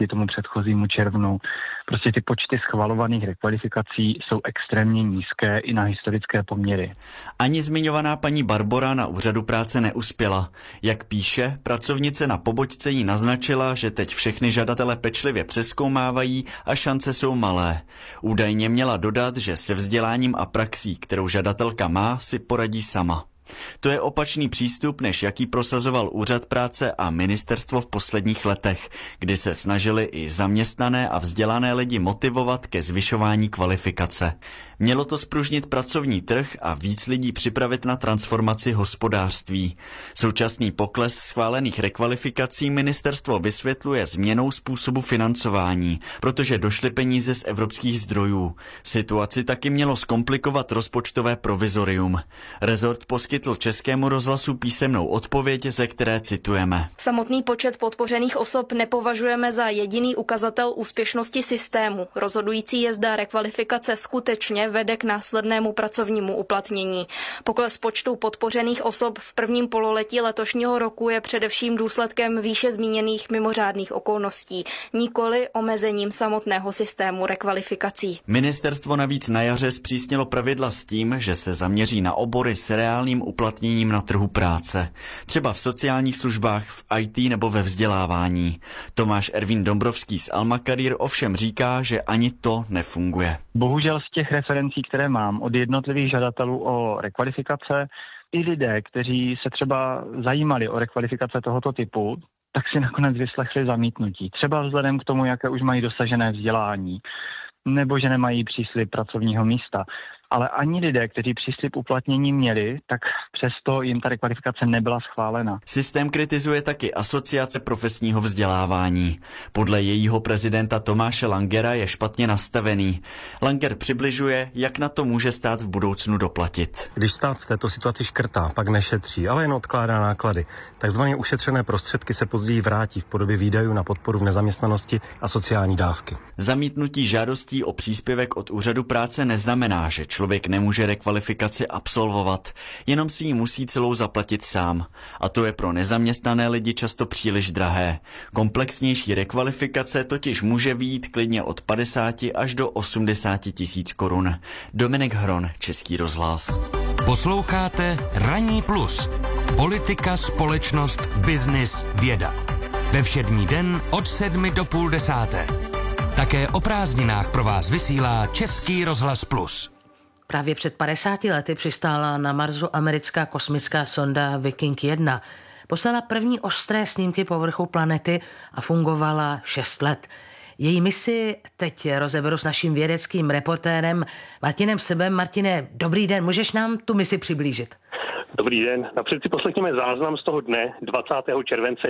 tomu předchozímu červnu. Prostě ty počty schvalovaných rekvalifikací jsou extrémně nízké i na historické poměry. Ani zmiňovaná paní Barbora na úřadu práce neuspěla. Jak píše, pracovnice na pobočce jí naznačila, že teď všechny žadatele pečlivě přezkoumávají a šance jsou malé. Údajně měla dodat, že se vzděláním a praxí, kterou žadatelka má, si poradí sama. To je opačný přístup, než jaký prosazoval úřad práce a ministerstvo v posledních letech, kdy se snažili i zaměstnané a vzdělané lidi motivovat ke zvyšování kvalifikace. Mělo to spružnit pracovní trh a víc lidí připravit na transformaci hospodářství. Současný pokles schválených rekvalifikací ministerstvo vysvětluje změnou způsobu financování, protože došly peníze z evropských zdrojů. Situaci taky mělo zkomplikovat rozpočtové provizorium. Rezort poskytl Českému rozhlasu písemnou odpověď, ze které citujeme. Samotný počet podpořených osob nepovažujeme za jediný ukazatel úspěšnosti systému. Rozhodující je, zda rekvalifikace skutečně vede k následnému pracovnímu uplatnění. Pokles počtu podpořených osob v prvním pololetí letošního roku je především důsledkem výše zmíněných mimořádných okolností, nikoli omezením samotného systému rekvalifikací. Ministerstvo navíc na jaře zpřísnilo pravidla s tím, že se zaměří na obory s reálným uplatněním na trhu práce. Třeba v sociálních službách, v IT nebo ve vzdělávání. Tomáš Ervín Dombrovský z Alma Career ovšem říká, že ani to nefunguje. Bohužel z těch referencí, které mám od jednotlivých žadatelů o rekvalifikace, i lidé, kteří se třeba zajímali o rekvalifikace tohoto typu, tak si nakonec vyslechli zamítnutí. Třeba vzhledem k tomu, jaké už mají dosažené vzdělání, nebo že nemají příslib pracovního místa. Ale ani lidé, kteří příslib uplatnění měli, tak přesto jim ta rekvalifikace nebyla schválena. Systém kritizuje taky Asociace profesního vzdělávání. Podle jejího prezidenta Tomáše Langera je špatně nastavený. Langer přibližuje, jak na to může stát v budoucnu doplatit. Když stát v této situaci škrtá, pak nešetří, ale jen odkládá náklady. Takzvaně ušetřené prostředky se později vrátí v podobě výdajů na podporu v nezaměstnanosti a sociální dávky. Zamítnutí žádostí o příspěvek od úřadu práce neznamená, že člověk nemůže rekvalifikaci absolvovat, jenom si ji musí celou zaplatit sám. A to je pro nezaměstnané lidi často příliš drahé. Komplexnější rekvalifikace totiž může vyjít klidně od 50 až do 80 tisíc korun. Dominik Hron, Český rozhlas. Posloucháte Ranní plus. Politika, společnost, biznis, věda. Ve všední den od 7 do půl 10. Také o prázdninách pro vás vysílá Český rozhlas plus. Právě před 50 lety přistála na Marsu americká kosmická sonda Viking 1. Poslala první ostré snímky povrchu planety a fungovala 6 let. Její misi teď rozeberu s naším vědeckým reportérem Martinem Sebem. Martine, dobrý den, můžeš nám tu misi přiblížit? Dobrý den. Napřed si poslechněme záznam z toho dne 20. července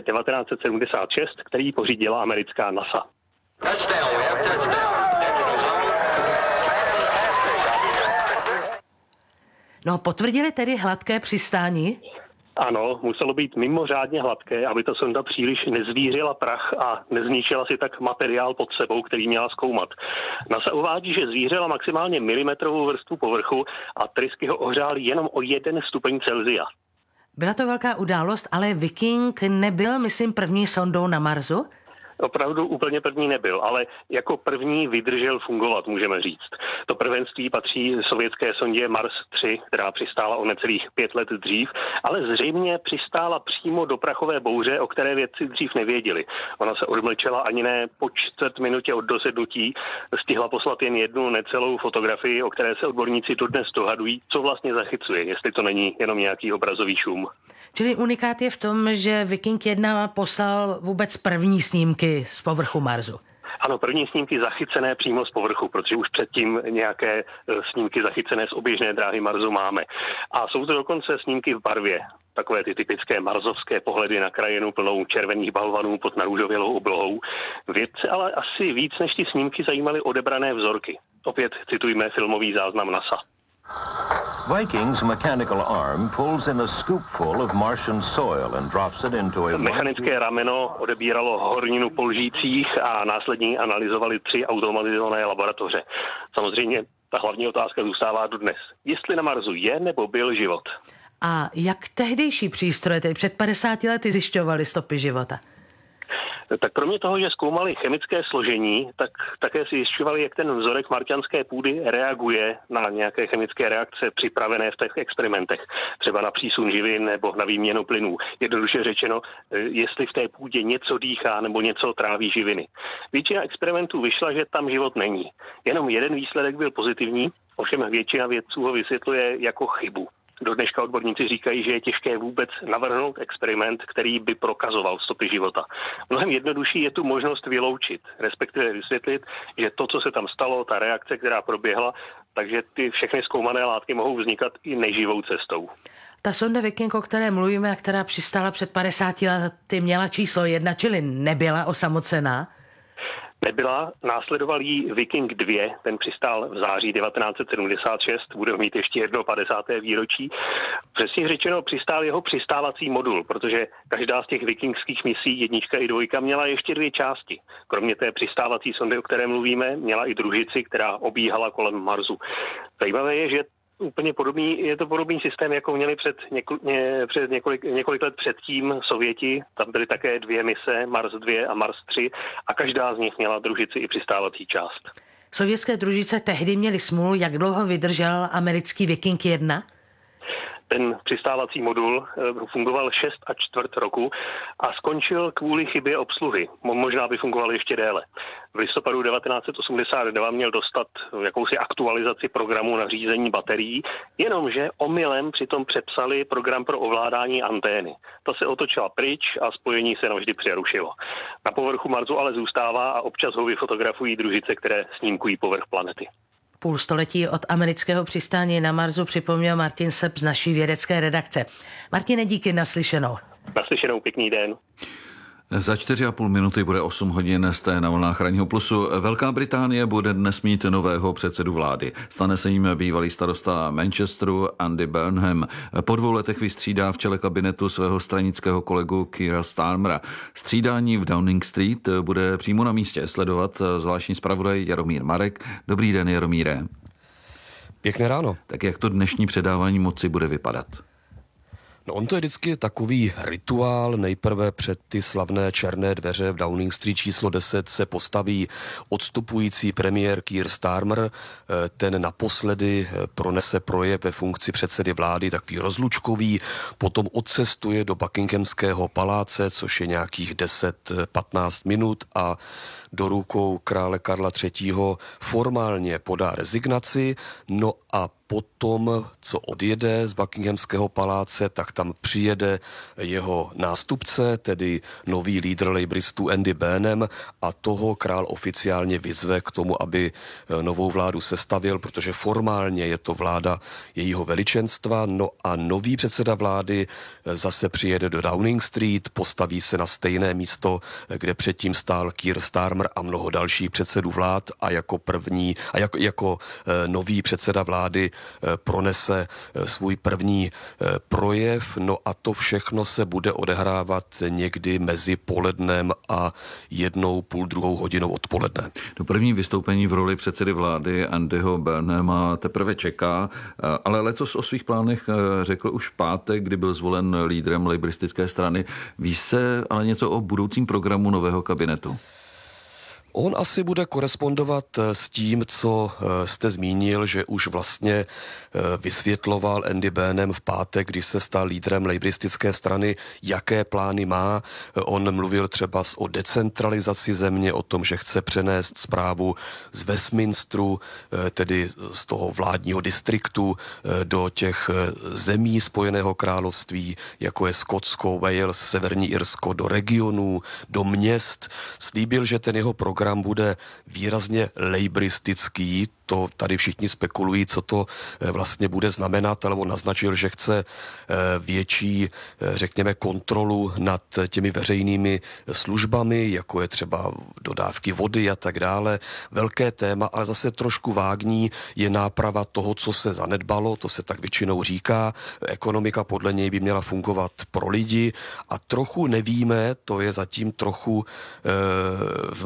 1976, který pořídila americká NASA. No, potvrdili tedy hladké přistání? Ano, muselo být mimořádně hladké, aby ta sonda příliš nezvířila prach a nezničila si tak materiál pod sebou, který měla zkoumat. NASA uvádí, že zvířila maximálně milimetrovou vrstvu povrchu a trysky ho ohřály jenom o 1 stupeň Celsia. Byla to velká událost, ale Viking nebyl, myslím, první sondou na Marsu? Opravdu úplně první nebyl, ale jako první vydržel fungovat, můžeme říct. To prvenství patří sovětské sondě Mars 3, která přistála o necelých 5 let dřív, ale zřejmě přistála přímo do prachové bouře, o které vědci dřív nevěděli. Ona se odmlčela ani ne po 4 minutě od dosednutí, stihla poslat jen jednu necelou fotografii, o které se odborníci dodnes dohadují, co vlastně zachycuje, jestli to není jenom nějaký obrazový šum. Čili unikát je v tom, že Viking 1 poslal vůbec první snímky z povrchu Marsu. Ano, první snímky zachycené přímo z povrchu, protože už předtím nějaké snímky zachycené z oběžné dráhy Marsu máme. A jsou to dokonce snímky v barvě. Takové ty typické marsovské pohledy na krajinu plnou červených balvanů pod narůžovělou oblohou. Vědce ale asi víc než ty snímky zajímaly odebrané vzorky. Opět citujme filmový záznam NASA. Viking's mechanical arm pulls in a scoopful of Martian soil and drops it into a... Mechanické rameno odebíralo horninu po lžících a následně analyzovali 3 automatizované laboratoře. Samozřejmě ta hlavní otázka zůstává dodnes. Jestli na Marsu je nebo byl život? A jak tehdejší přístroje, tedy před 50 lety, zjišťovaly stopy života? Tak kromě toho, že zkoumali chemické složení, tak také si zjišťovali, jak ten vzorek marťanské půdy reaguje na nějaké chemické reakce připravené v těch experimentech, třeba na přísun živin nebo na výměnu plynů. Jednoduše řečeno, jestli v té půdě něco dýchá nebo něco tráví živiny. Většina experimentů vyšla, že tam život není. Jenom jeden výsledek byl pozitivní, ovšem většina vědců ho vysvětluje jako chybu. Do dneška odborníci říkají, že je těžké vůbec navrhnout experiment, který by prokazoval stopy života. Mnohem jednodušší je tu možnost vyloučit, respektive vysvětlit, že to, co se tam stalo, ta reakce, která proběhla, takže ty všechny zkoumané látky mohou vznikat i neživou cestou. Ta sonda Viking, o které mluvíme a která přistála před 50 lety, měla číslo 1, čili nebyla osamocená? Nebyla, následoval jí Viking 2, ten přistál v září 1976, bude mít ještě jedno 50. výročí. Přesně řečeno přistál jeho přistávací modul, protože každá z těch vikingských misí, 1 i 2, měla ještě 2 části. Kromě té přistávací sondy, o které mluvíme, měla i družici, která obíhala kolem Marsu. Zajímavé je, že je to podobný systém, jako měli před několik let předtím Sověti. Tam byly také 2 mise, Mars 2 a Mars 3, a každá z nich měla družici i přistávací část. Sovětské družice tehdy měly smůlu, jak dlouho vydržel americký Viking 1? Ten přistávací modul fungoval 6,25 roku a skončil kvůli chybě obsluhy. Možná by fungoval ještě déle. V listopadu 1982 měl dostat jakousi aktualizaci programu na řízení baterií, jenomže omylem přitom přepsali program pro ovládání antény. Ta se otočila pryč a spojení se navždy přerušilo. Na povrchu Marsu ale zůstává a občas ho vyfotografují družice, které snímkují povrch planety. Půl století od amerického přistání na Marsu připomněl Martin Sepp z naší vědecké redakce. Martine, díky, naslyšenou. Naslyšenou, pěkný den. Za 4,5 minuty bude 8 hodin, jste na vlnách Ranního plusu. Velká Británie bude dnes mít nového předsedu vlády. Stane se jim bývalý starosta Manchesteru Andy Burnham. Po 2 letech vystřídá v čele kabinetu svého stranického kolegu Keira Starmera. Střídání v Downing Street bude přímo na místě sledovat zvláštní zpravodaj Jaromír Marek. Dobrý den, Jaromíre. Pěkné ráno. Tak jak to dnešní předávání moci bude vypadat? No on to je vždycky takový rituál. Nejprve před ty slavné černé dveře v Downing Street číslo 10 se postaví odstupující premiér Keir Starmer. Ten naposledy pronese projev ve funkci předsedy vlády, takový rozlučkový, potom odcestuje do Buckinghamského paláce, což je nějakých 10-15 minut, a do rukou krále Karla III. Formálně podá rezignaci, no a potom, co odjede z Buckinghamského paláce, tak tam přijede jeho nástupce, tedy nový lídr labouristů Andy Burnham, a toho král oficiálně vyzve k tomu, aby novou vládu sestavil, protože formálně je to vláda jejího veličenstva. No a nový předseda vlády zase přijede do Downing Street, postaví se na stejné místo, kde předtím stál Keir Starmer a mnoho dalších předsedů vlád, a jako první a jako nový předseda vlády pronese svůj první projev. No a to všechno se bude odehrávat někdy mezi polednem a 1:30 hodinou odpoledne. To první vystoupení v roli předsedy vlády Andyho Burnhama teprve čeká, ale lecos o svých plánech řekl už v pátek, kdy byl zvolen lídrem labouristické strany. Ví se ale něco o budoucím programu nového kabinetu? On asi bude korespondovat s tím, co jste zmínil, že už vlastně vysvětloval Andy Burnham v pátek, když se stal lídrem labouristické strany, jaké plány má. On mluvil třeba o decentralizaci země, o tom, že chce přenést správu z Westminsteru, tedy z toho vládního distriktu, do těch zemí Spojeného království, jako je Skotsko, Wales, Severní Irsko, do regionů, do měst. Slíbil, že ten jeho program bude výrazně labouristický. To tady všichni spekulují, co to vlastně bude znamenat, ale on naznačil, že chce větší, řekněme, kontrolu nad těmi veřejnými službami, jako je třeba dodávky vody a tak dále. Velké téma, ale zase trošku vágní, je náprava toho, co se zanedbalo, to se tak většinou říká. Ekonomika podle něj by měla fungovat pro lidi a trochu nevíme, to je zatím trochu v mlhách,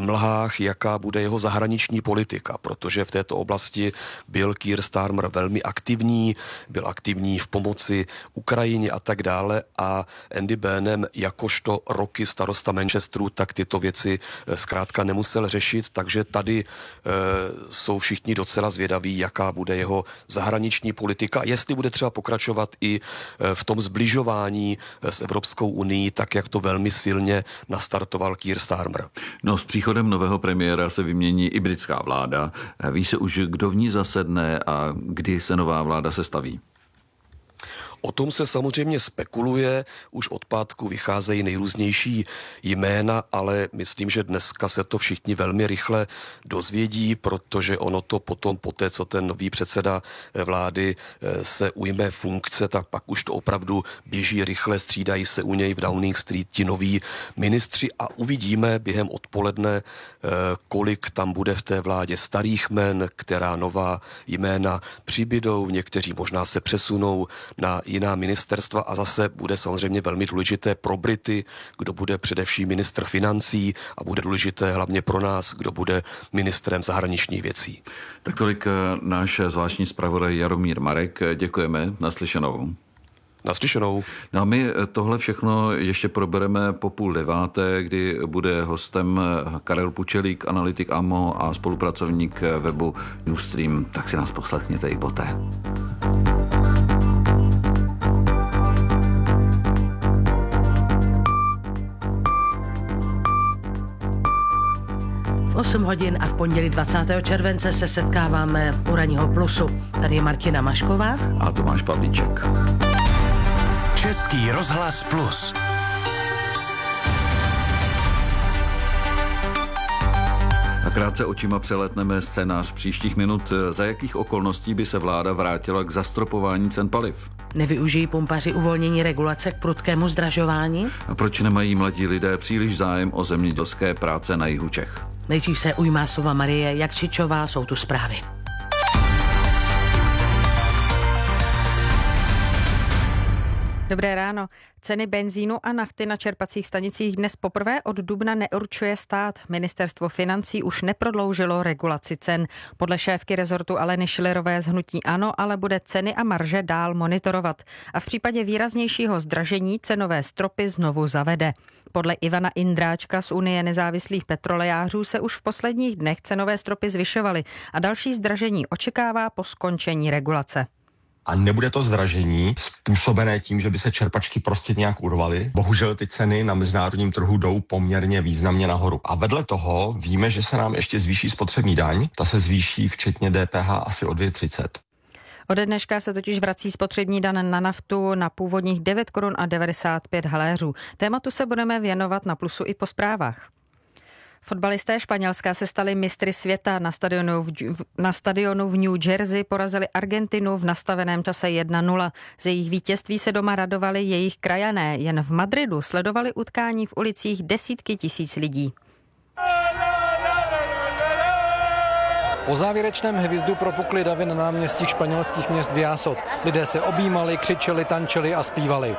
úvah, jaká bude jeho zahraniční politika, protože v této oblasti byl Keir Starmer velmi aktivní, byl aktivní v pomoci Ukrajině a tak dále a Andy Burnham jakožto roky starosta Manchesteru, tak tyto věci zkrátka nemusel řešit, takže tady jsou všichni docela zvědaví, jaká bude jeho zahraniční politika, jestli bude třeba pokračovat i v tom zbližování s Evropskou unií, tak jak to velmi silně nastartoval Keir Starmer. No, s příchodem nového premiéra se vymění i britská vláda. Ví se už, kdo v ní zasedne a kdy se nová vláda sestaví? O tom se samozřejmě spekuluje, už od pátku vycházejí nejrůznější jména, ale myslím, že dneska se to všichni velmi rychle dozvědí, protože ono to potom, poté co ten nový předseda vlády se ujme funkce, tak pak už to opravdu běží rychle, střídají se u něj v Downing Street ti noví ministři a uvidíme během odpoledne, kolik tam bude v té vládě starých jmen, která nová jména přibydou, někteří možná se přesunou na jiná ministerstva a zase bude samozřejmě velmi důležité pro Brity, kdo bude především ministr financí a bude důležité hlavně pro nás, kdo bude ministrem zahraničních věcí. Tak tolik náš zvláštní zpravodaj Jaromír Marek. Děkujeme, naslyšenou. Naslyšenou. No a my tohle všechno ještě probereme po 8:30, kdy bude hostem Karel Pučelík, analytik AMO a spolupracovník webu Newsstream. Tak si nás poslechněte i poté. V 8 hodin a v pondělí 20. července se setkáváme u Ranního plusu. Tady je Martina Mašková a Tomáš Pavlíček. Český rozhlas Plus. A krátce očima přeletneme scénář příštích minut. Za jakých okolností by se vláda vrátila k zastropování cen paliv? Nevyužijí pumpaři uvolnění regulace k prudkému zdražování? A proč nemají mladí lidé příliš zájem o zemědělské práce na jihu Čech? Nejdřív se ujímá slova Marie Jakšičová, jsou tu zprávy. Dobré ráno. Ceny benzínu a nafty na čerpacích stanicích dnes poprvé od dubna neurčuje stát. Ministerstvo financí už neprodloužilo regulaci cen. Podle šéfky rezortu Aleny Schillerové z hnutí ANO ale bude ceny a marže dál monitorovat. A v případě výraznějšího zdražení cenové stropy znovu zavede. Podle Ivana Indráčka z Unie nezávislých petrolejářů se už v posledních dnech cenové stropy zvyšovaly a další zdražení očekává po skončení regulace. A nebude to zdražení způsobené tím, že by se čerpačky prostě nějak urvaly. Bohužel ty ceny na mezinárodním trhu jdou poměrně významně nahoru. A vedle toho víme, že se nám ještě zvýší spotřební daň. Ta se zvýší včetně DPH asi o 2,30. Ode dneška se totiž vrací spotřební daň na naftu na původních 9 korun a 95 haléřů. Tématu se budeme věnovat na Plusu i po zprávách. Fotbalisté Španělska se stali mistry světa. Na stadionu v New Jersey porazili Argentinu v nastaveném čase 1-0. Z jejich vítězství se doma radovali jejich krajané. Jen v Madridu sledovali utkání v ulicích desítky tisíc lidí. Po závěrečném hvězdu propukly davy na náměstích španělských měst Vyásot. Lidé se objímali, křičeli, tančili a zpívali.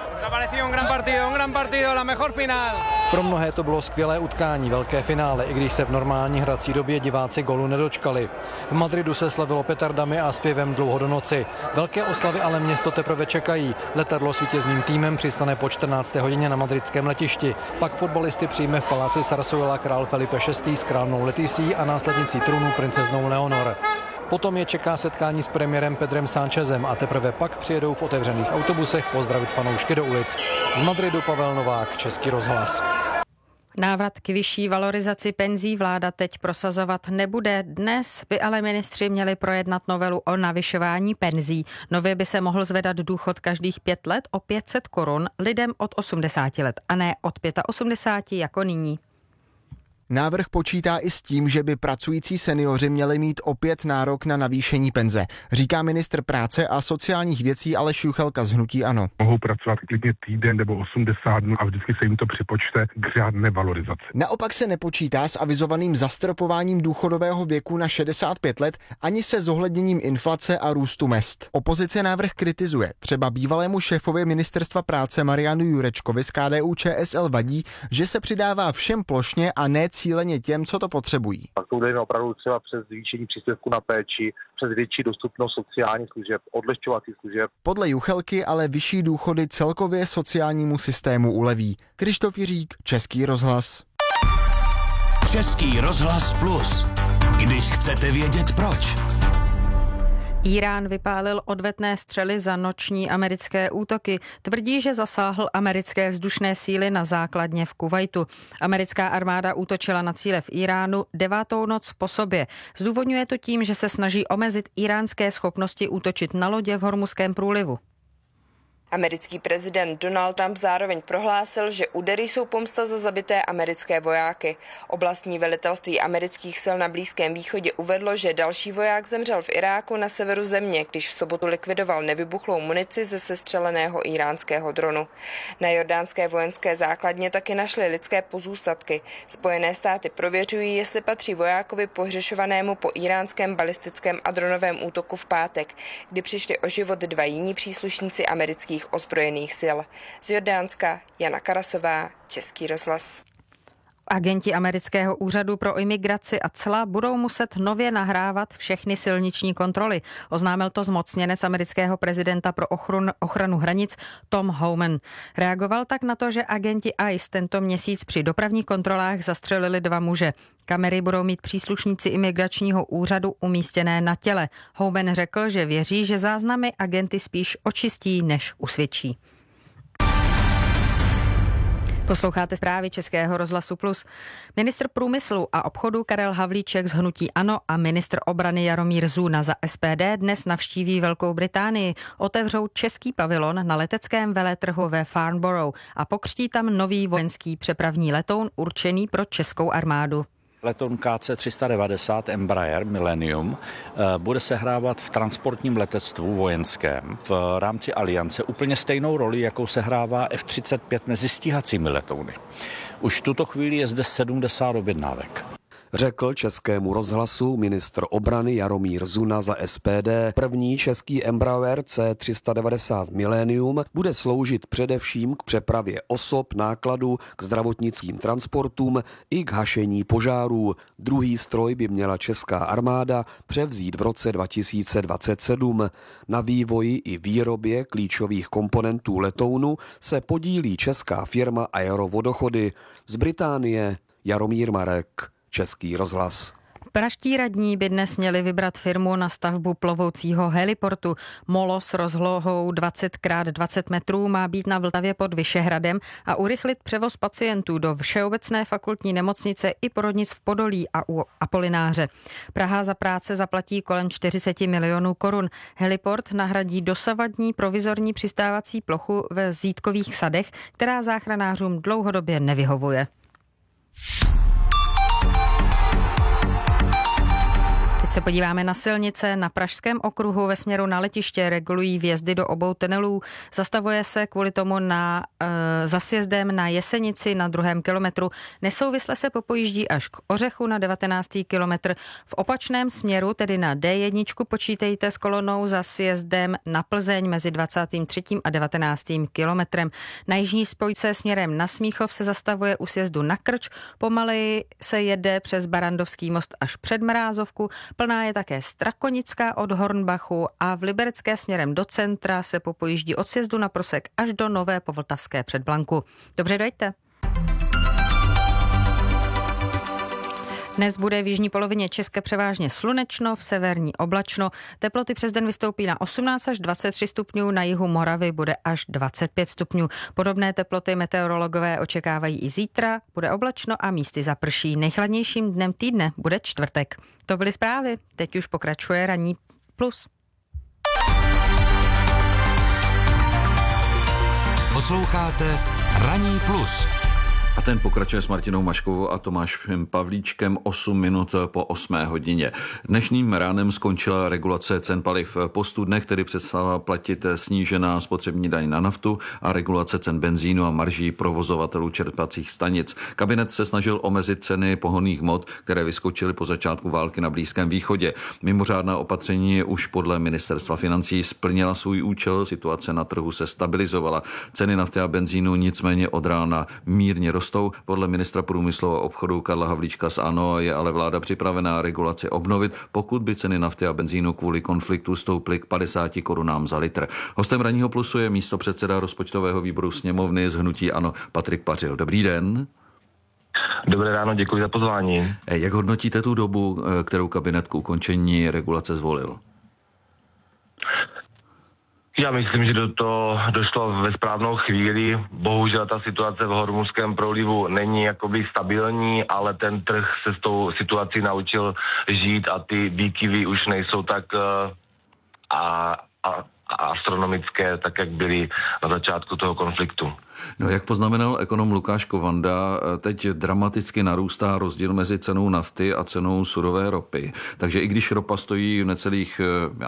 Pro mnohé to bylo skvělé utkání, velké finále, i když se v normální hrací době diváci golu nedočkali. V Madridu se slavilo petardami a zpěvem dlouho do noci. Velké oslavy ale město teprve čekají. Letadlo s vítězným týmem přistane po 14. hodině na madridském letišti. Pak fotbalisty přijme v paláci Sarsuela král Felipe VI. S královnou Leticí a následnicí trůnu princeznou Leonor. Potom je čeká setkání s premiérem Pedrem Sánchezem a teprve pak přijedou v otevřených autobusech pozdravit fanoušky do ulic. Z Madridu Pavel Novák, Český rozhlas. Návrat k vyšší valorizaci penzí vláda teď prosazovat nebude. Dnes by ale ministři měli projednat novelu o navyšování penzí. Nově by se mohl zvedat důchod každých 5 let o 500 korun lidem od 80 let a ne od 85 jako nyní. Návrh počítá i s tím, že by pracující seniori měli mít opět nárok na navýšení penze, říká ministr práce a sociálních věcí Aleš Juchelka z hnutí ANO. Mohou pracovat klidně týden nebo 80 dnů a vždycky se jim to připočte k řádné valorizaci. Naopak se nepočítá s avizovaným zastropováním důchodového věku na 65 let ani se zohledněním inflace a růstu mezd. Opozice návrh kritizuje. Třeba bývalému šéfovi ministerstva práce Marianu Jurečkovi z KDU ČSL vadí, že se přidává všem plošně a ne cíleně těm, co to potřebují. Pak to jde opravdu třeba přes zvýšení příspěvku na péči, přes větší dostupnost sociálních služeb, odlehčovacích služeb. Podle Juchelky ale vyšší důchody celkově sociálnímu systému uleví. Krištof Jiřík, Český rozhlas. Český rozhlas Plus. Když chcete vědět proč. Írán vypálil odvetné střely za noční americké útoky. Tvrdí, že zasáhl americké vzdušné síly na základně v Kuvajtu. Americká armáda útočila na cíle v Iránu 9. noc po sobě. Zdůvodňuje to tím, že se snaží omezit íránské schopnosti útočit na lodě v Hormuzském průlivu. Americký prezident Donald Trump zároveň prohlásil, že údery jsou pomsta za zabité americké vojáky. Oblastní velitelství amerických sil na Blízkém východě uvedlo, že další voják zemřel v Iráku na severu země, když v sobotu likvidoval nevybuchlou munici ze sestřeleného iránského dronu. Na jordánské vojenské základně taky našli lidské pozůstatky. Spojené státy prověřují, jestli patří vojákovi pohřešovanému po iránském balistickém a dronovém útoku v pátek, kdy přišli o život 2 jiní příslušníci amerických ozbrojených sil. Z Jordánska Jana Karasová, Český rozhlas. Agenti amerického úřadu pro imigraci a cla budou muset nově nahrávat všechny silniční kontroly. Oznámil to zmocněnec amerického prezidenta pro ochranu hranic Tom Homan. Reagoval tak na to, že agenti ICE tento měsíc při dopravních kontrolách zastřelili 2 muže. Kamery budou mít příslušníci imigračního úřadu umístěné na těle. Homan řekl, že věří, že záznamy agenty spíš očistí, než usvědčí. Posloucháte zprávy Českého rozhlasu Plus. Ministr průmyslu a obchodu Karel Havlíček z hnutí ANO a ministr obrany Jaromír Zuna za SPD dnes navštíví Velkou Británii. Otevřou český pavilon na leteckém veletrhu ve Farnborough a pokřtí tam nový vojenský přepravní letoun určený pro českou armádu. Letoun KC-390 Embraer Millennium bude sehrávat v transportním letectvu vojenském v rámci aliance úplně stejnou roli, jakou sehrává F-35 mezi stíhacími letouny. Už v tuto chvíli je zde 70 objednávek. Řekl Českému rozhlasu ministr obrany Jaromír Zuna za SPD. První český Embraer C-390 Millennium bude sloužit především k přepravě osob, nákladů, k zdravotnickým transportům i k hašení požárů. Druhý stroj by měla česká armáda převzít v roce 2027. Na vývoji i výrobě klíčových komponentů letounu se podílí česká firma Aerovodochody. Z Británie Jaromír Marek, Český rozhlas. Pražští radní by dnes měli vybrat firmu na stavbu plovoucího heliportu. Molo s rozlohou 20x20 metrů má být na Vltavě pod Vyšehradem a urychlit převoz pacientů do Všeobecné fakultní nemocnice i porodnic v Podolí a u Apolináře. Praha za práce zaplatí kolem 40 milionů korun. Heliport nahradí dosavadní provizorní přistávací plochu ve Zítkových sadech, která záchranářům dlouhodobě nevyhovuje. Teď se podíváme na silnice. Na Pražském okruhu ve směru na letiště regulují vjezdy do obou tunelů. Zastavuje se kvůli tomu za sjezdem na Jesenici na 2. kilometru. Nesouvisle se popojíždí až k Ořechu na 19. kilometr. V opačném směru, tedy na D1, počítejte s kolonou za sjezdem na Plzeň mezi 23. a 19. kilometrem. Na jižní spojce směrem na Smíchov se zastavuje u sjezdu na Krč. Pomaleji se jede přes Barandovský most až před Mrázovku. Plná je také Strakonická od Hornbachu a v Liberecké směrem do centra se popojíždí od sjezdu na Prosek až do Nové Povltavské před Blanku. Dobře, dojďte. Dnes bude v jižní polovině Česka převážně slunečno, v severní oblačno. Teploty přes den vystoupí na 18 až 23 stupňů, na jihu Moravy bude až 25 stupňů. Podobné teploty meteorologové očekávají i zítra, bude oblačno a místy zaprší. Nejchladnějším dnem týdne bude čtvrtek. To byly zprávy, teď už pokračuje Ranní plus. Posloucháte Ranní plus. A ten pokračuje s Martinou Maškovou a Tomášem Pavlíčkem 8 minut po 8 hodině. Dnešním ránem skončila regulace cen paliv. Po studnech tedy přestala platit snížená spotřební daň na naftu a regulace cen benzínu a marží provozovatelů čerpacích stanic. Kabinet se snažil omezit ceny pohonných hmot, které vyskočily po začátku války na Blízkém východě. Mimořádná opatření už podle ministerstva financí splnila svůj účel, situace na trhu se stabilizovala. Ceny nafty a benzínu nicméně od rána mírně rostly rostou. Podle ministra průmyslu a obchodu Karla Havlíčka z ANO je ale vláda připravená regulaci obnovit, pokud by ceny nafty a benzínu kvůli konfliktu stouply k 50 korunám za litr. Hostem Ranního plusu je místopředseda rozpočtového výboru sněmovny z hnutí ANO Patrik Pařil. Dobrý den. Dobré ráno, děkuji za pozvání. Jak hodnotíte tu dobu, kterou kabinet k ukončení regulace zvolil? Já myslím, že to došlo ve správnou chvíli. Bohužel ta situace v Hormuzském průlivu není jakoby stabilní, ale ten trh se s tou situací naučil žít a ty výkyvy už nejsou tak astronomické, tak jak byly na začátku toho konfliktu. No, jak poznamenal ekonom Lukáš Kovanda, teď dramaticky narůstá rozdíl mezi cenou nafty a cenou surové ropy. Takže i když ropa stojí necelých,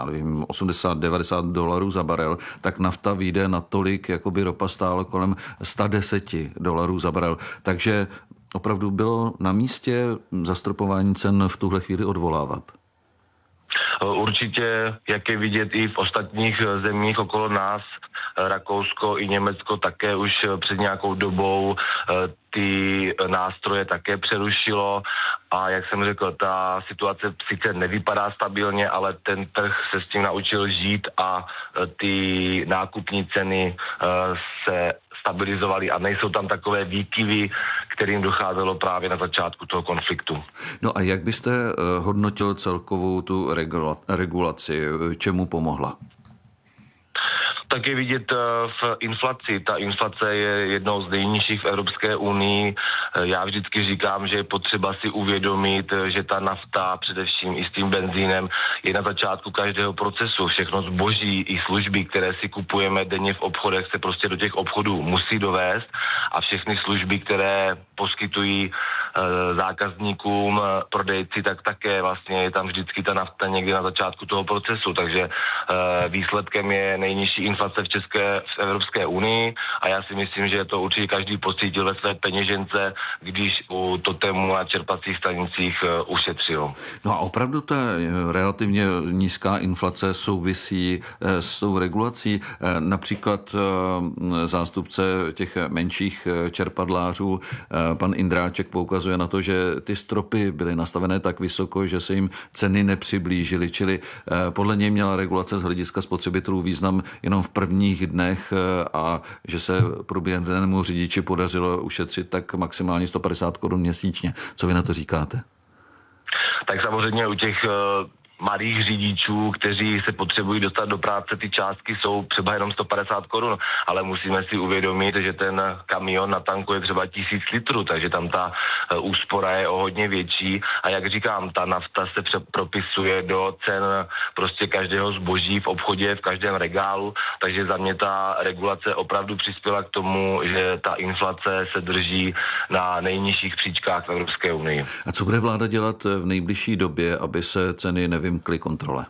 80-90 dolarů za barel, tak nafta vyjde natolik, jako by ropa stála kolem 110 dolarů za barel. Takže opravdu bylo na místě zastropování cen v tuhle chvíli odvolávat. Určitě, jak je vidět i v ostatních zemích okolo nás, Rakousko i Německo také už před nějakou dobou ty nástroje také přerušilo a jak jsem řekl, ta situace sice nevypadá stabilně, ale ten trh se s tím naučil žít a ty nákupní ceny se stabilizovaly a nejsou tam takové výkyvy, kterým docházelo právě na začátku toho konfliktu. No a jak byste hodnotil celkovou tu regulaci? Čemu pomohla? Tak je vidět v inflaci. Ta inflace je jednou z nejnižších v Evropské unii. Já vždycky říkám, že je potřeba si uvědomit, že ta nafta, především i s tím benzínem, je na začátku každého procesu. Všechno zboží i služby, které si kupujeme denně v obchodech, se prostě do těch obchodů musí dovést a všechny služby, které poskytují zákazníkům, prodejci, tak také vlastně je tam vždycky ta nafta někdy na začátku toho procesu. Takže výsledkem je nejnižší inflace v Evropské unii a já si myslím, že to určitě každý pocítil ve své peněžence, když u totému na čerpacích stanicích ušetřil. No a opravdu ta relativně nízká inflace souvisí s tou regulací. Například zástupce těch menších čerpadlářů, pan Indráček, poukazuje na to, že ty stropy byly nastavené tak vysoko, že se jim ceny nepřiblížily, čili podle něj měla regulace z hlediska spotřebitelů význam jenom v prvních dnech a že se průběžnému řidiči podařilo ušetřit tak maximálně 150 korun měsíčně. Co vy na to říkáte? Tak samozřejmě u těch malých řidičů, kteří se potřebují dostat do práce, ty částky jsou třeba jenom 150 korun, ale musíme si uvědomit, že ten kamion natankuje třeba 1000 litrů, takže tam ta úspora je o hodně větší a jak říkám, ta nafta se propisuje do cen prostě každého zboží v obchodě, v každém regálu, takže za mě ta regulace opravdu přispěla k tomu, že ta inflace se drží na nejnižších příčkách v Evropské unii. A co bude vláda dělat v nejbližší době, aby se ceny nevymkly kontrole?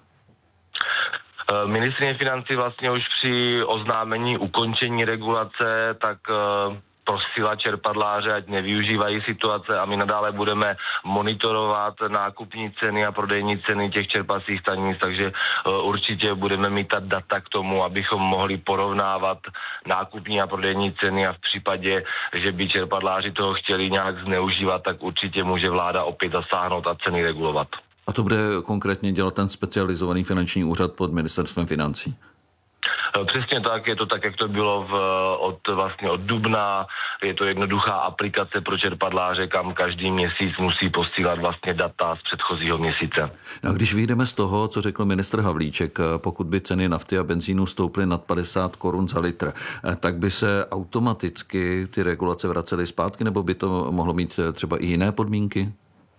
Ministryně financí vlastně už při oznámení ukončení regulace tak prosila čerpadláře, ať nevyužívají situace a my nadále budeme monitorovat nákupní ceny a prodejní ceny těch čerpacích stanic, takže určitě budeme mít ta data k tomu, abychom mohli porovnávat nákupní a prodejní ceny a v případě, že by čerpadláři toho chtěli nějak zneužívat, tak určitě může vláda opět zasáhnout a ceny regulovat. A to bude konkrétně dělat ten specializovaný finanční úřad pod ministerstvem financí? Přesně tak, je to tak, jak to bylo od dubna. Je to jednoduchá aplikace pro čerpadláře, kam každý měsíc musí posílat vlastně data z předchozího měsíce. No, když vyjdeme z toho, co řekl ministr Havlíček, pokud by ceny nafty a benzínu stouply nad 50 korun za litr, tak by se automaticky ty regulace vracely zpátky, nebo by to mohlo mít třeba i jiné podmínky?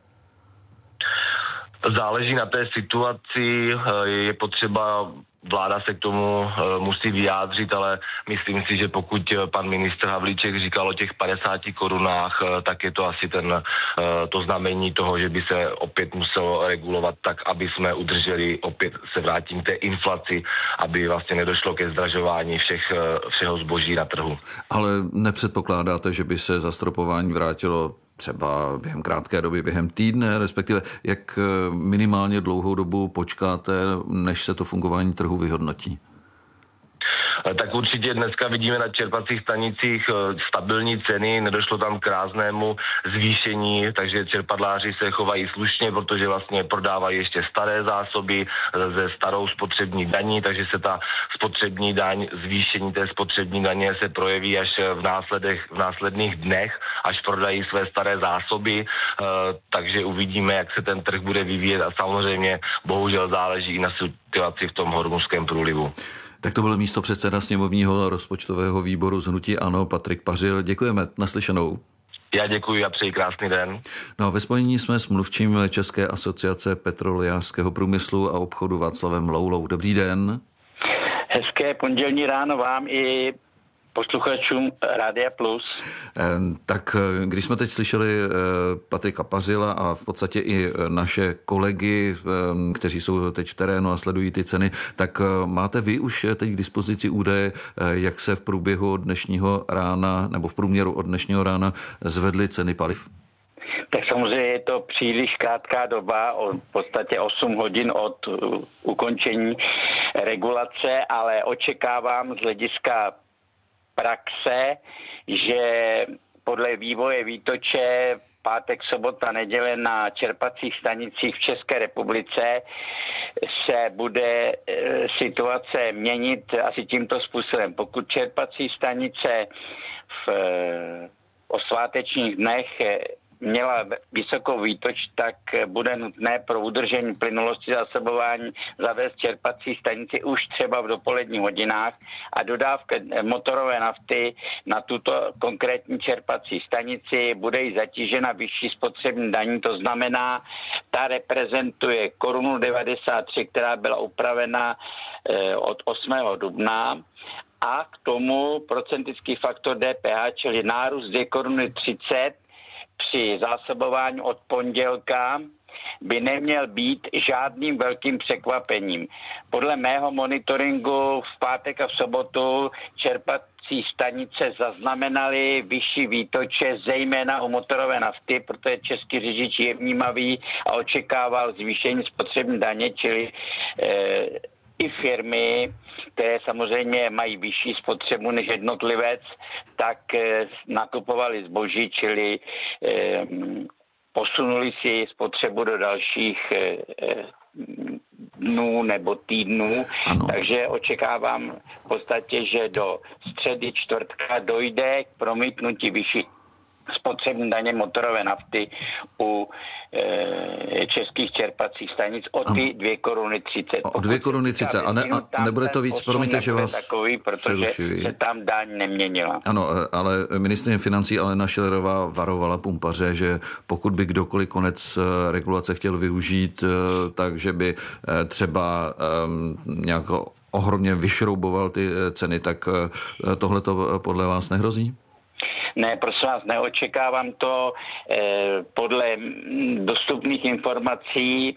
Záleží na té situaci, je potřeba, vláda se k tomu musí vyjádřit, ale myslím si, že pokud pan ministr Havlíček říkal o těch 50 korunách, tak je to asi to znamení toho, že by se opět muselo regulovat tak, aby jsme udrželi, opět se vrátím k té inflaci, aby vlastně nedošlo ke zdražování všeho zboží na trhu. Ale nepředpokládáte, že by se zastropování vrátilo třeba během krátké doby, během týdne, respektive jak minimálně dlouhou dobu počkáte, než se to fungování trhu vyhodnotí? tak určitě dneska vidíme na čerpacích stanicích stabilní ceny, nedošlo tam k ráznému zvýšení, takže čerpadláři se chovají slušně, protože vlastně prodávají ještě staré zásoby ze starou spotřební daní, takže se ta spotřební daň, zvýšení té spotřební daně se projeví až v následných dnech, až prodají své staré zásoby, takže uvidíme, jak se ten trh bude vyvíjet a samozřejmě bohužel záleží i na situaci v tom Hormuzském průlivu. Tak to byl místopředseda sněmovního rozpočtového výboru z hnutí ANO Patrik Pařil. Děkujeme, naslyšenou. Já děkuji a přeji krásný den. No a ve spojení jsme s mluvčím České asociace petrolejářského průmyslu a obchodu Václavem Loulou. Dobrý den. Hezké pondělní ráno vám i posluchačům Rádia Plus. Tak když jsme teď slyšeli Patrika Pařila a v podstatě i naše kolegy, kteří jsou teď v terénu a sledují ty ceny, tak máte vy už teď k dispozici údaje, jak se v průběhu dnešního rána nebo v průměru od dnešního rána zvedly ceny paliv? Tak samozřejmě je to příliš krátká doba, v podstatě 8 hodin od ukončení regulace, ale očekávám z hlediska praxe, že podle vývoje výtoče pátek, sobota, neděle na čerpacích stanicích v České republice se bude situace měnit asi tímto způsobem. Pokud čerpací stanice o svátečních dnech měla vysokou výtoč, tak bude nutné pro udržení plynulosti zásobování zavést čerpací stanici už třeba v dopoledních hodinách a dodávka motorové nafty na tuto konkrétní čerpací stanici bude jí zatížena vyšší spotřební daní, to znamená, ta reprezentuje 1,93 Kč, která byla upravena od 8. dubna a k tomu procentický faktor DPH, čili nárůst 2,30 Kč při zásobování od pondělka by neměl být žádným velkým překvapením. Podle mého monitoringu v pátek a v sobotu čerpací stanice zaznamenaly vyšší výtoče, zejména u motorové nafty, protože český řidič je vnímavý a očekával zvýšení spotřební daně, čili i firmy, které samozřejmě mají vyšší spotřebu než jednotlivec, tak nakupovali zboží, čili posunuli si spotřebu do dalších dnů nebo týdnů. Ano. Takže očekávám v podstatě, že do středy, čtvrtka dojde k promítnutí vyšší spotřební daně motorové nafty u českých čerpacích stanic o ty 2,30 Kč. O 2,30 Kč. A nebude to víc, promiňte, že vás takový, protože se tam daň neměnila. Ano, ale ministryně financí Alena Schillerová varovala pumpaře, že pokud by kdokoliv konec regulace chtěl využít, takže by třeba nějak ohromně vyšrouboval ty ceny, tak tohle to podle vás nehrozí? Ne, prosím vás, neočekávám to. Podle dostupných informací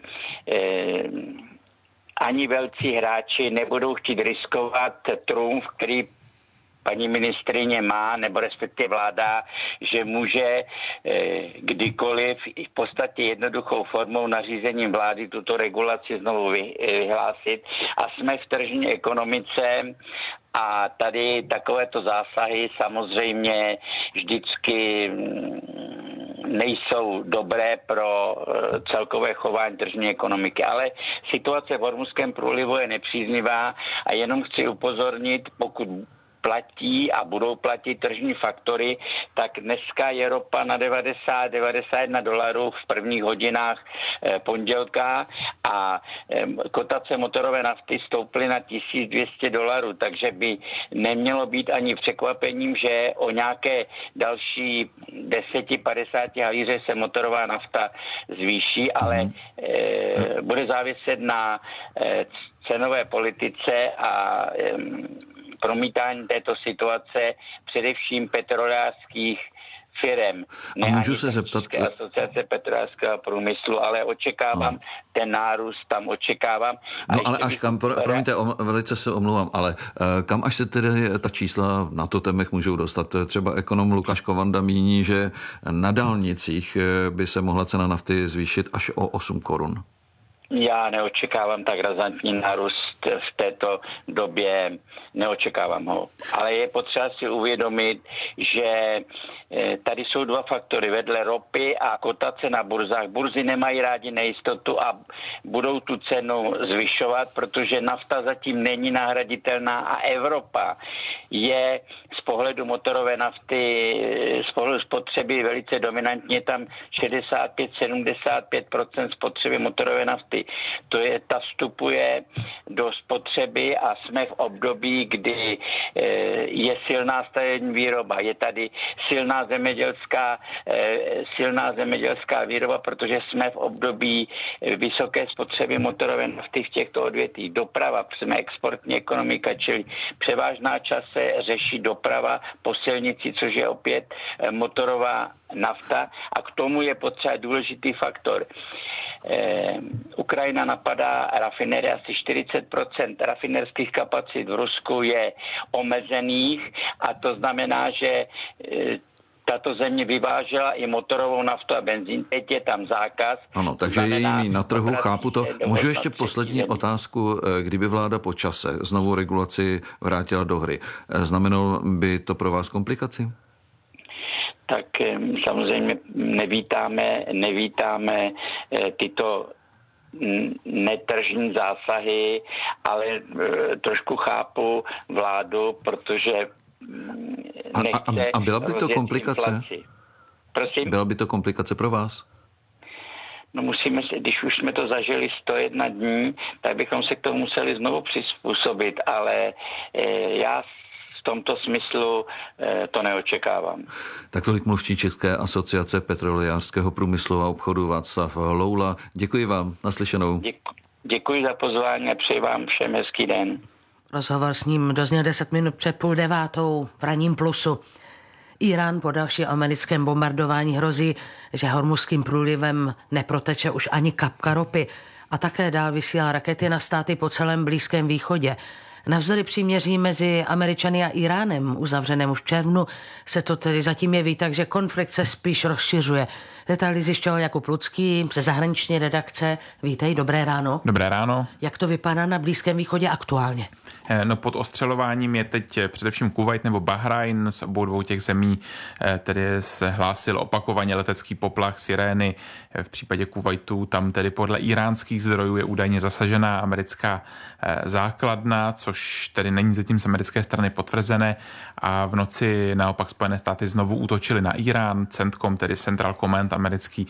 ani velcí hráči nebudou chtít riskovat trumf, který paní ministryně má, nebo respektive vláda, že může kdykoliv v podstatě jednoduchou formou nařízením vlády tuto regulaci znovu vyhlásit. A jsme v tržní ekonomice a tady takovéto zásahy samozřejmě vždycky nejsou dobré pro celkové chování tržní ekonomiky. Ale situace v Hormuzském průlivu je nepříznivá a jenom chci upozornit, pokud platí a budou platit tržní faktory, tak dneska je ropa na $90-91 v prvních hodinách pondělka a kotace motorové nafty stouply na $1,200, takže by nemělo být ani překvapením, že o nějaké další 10-50 halíře se motorová nafta zvýší, ale bude záviset na cenové politice a promítání této situace především petrolejářských firem. A můžu se zeptat? Asociace petrolejářského průmyslu, ale očekávám ten nárůst, tam očekávám. No ale až kam, promiňte, velice se omlouvám, ale kam až se tedy ta čísla na totemech můžou dostat? Třeba ekonom Lukáš Kovanda míní, že na dálnicích by se mohla cena nafty zvýšit až o 8 korun. Já neočekávám tak razantní nárůst v této době, neočekávám ho. Ale je potřeba si uvědomit, že tady jsou dva faktory. Vedle ropy a kotace na burzách. Burzy nemají rádi nejistotu a budou tu cenu zvyšovat, protože nafta zatím není nahraditelná a Evropa je z pohledu motorové nafty, z pohledu spotřeby velice dominantně, tam 65-75% spotřeby motorové nafty. Ta vstupuje do spotřeby a jsme v období, kdy je silná stavební výroba, je tady silná zemědělská výroba, protože jsme v období vysoké spotřeby motorové nafty v těchto odvětvích. Doprava, jsme exportní ekonomika, čili převážná část se řeší doprava po silnici, což je opět motorová nafta a k tomu je potřeba důležitý faktor. Ukrajina napadá rafinerie, asi 40% rafinerských kapacit v Rusku je omezených a to znamená, že tato země vyvážela i motorovou naftu a benzín. Teď je tam zákaz. Ano, takže je jiný na trhu, chápu to. Můžu ještě poslední otázku, kdyby vláda po čase znovu regulaci vrátila do hry. Znamenalo by to pro vás komplikaci? Tak samozřejmě nevítáme tyto netržní zásahy, ale trošku chápu vládu, protože nechce a byla by to komplikace? Inflaci. Prosím? Byla by to komplikace pro vás? No když už jsme to zažili 101 dní, tak bychom se k tomu museli znovu přizpůsobit, ale já v tomto smyslu to neočekávám. Tak tolik mluvčí České asociace petrolejářského průmyslu a obchodu Václav Loula. Děkuji vám, naslyšenou. Děkuji za pozvání a přeji vám všem hezký den. Rozhovor s ním dozněl 10 minut před 8:30 v Ranním plusu. Irán po dalším americkém bombardování hrozí, že Hormuzským průlivem neproteče už ani kapka ropy a také dál vysílá rakety na státy po celém Blízkém východě. Navzdory příměří mezi Američany a Iránem, uzavřeném už v červnu, se to tedy zatím jeví tak, že konflikt se spíš rozšiřuje. Detaily zjišťoval Jakub Lucký ze zahraniční redakce. Vítej, dobré ráno. Dobré ráno. Jak to vypadá na Blízkém východě aktuálně? No pod ostřelováním je teď především Kuvajt nebo Bahrajn. Z obou dvou těch zemí tedy se hlásil opakovaně letecký poplach, sirény. V případě Kuvajtu tam tedy podle iránských zdrojů je údajně zasažená americká základna, což tedy není zatím z americké strany potvrzené. A v noci naopak Spojené státy znovu útočily na Irán. CENTCOM, tedy Central Command americký,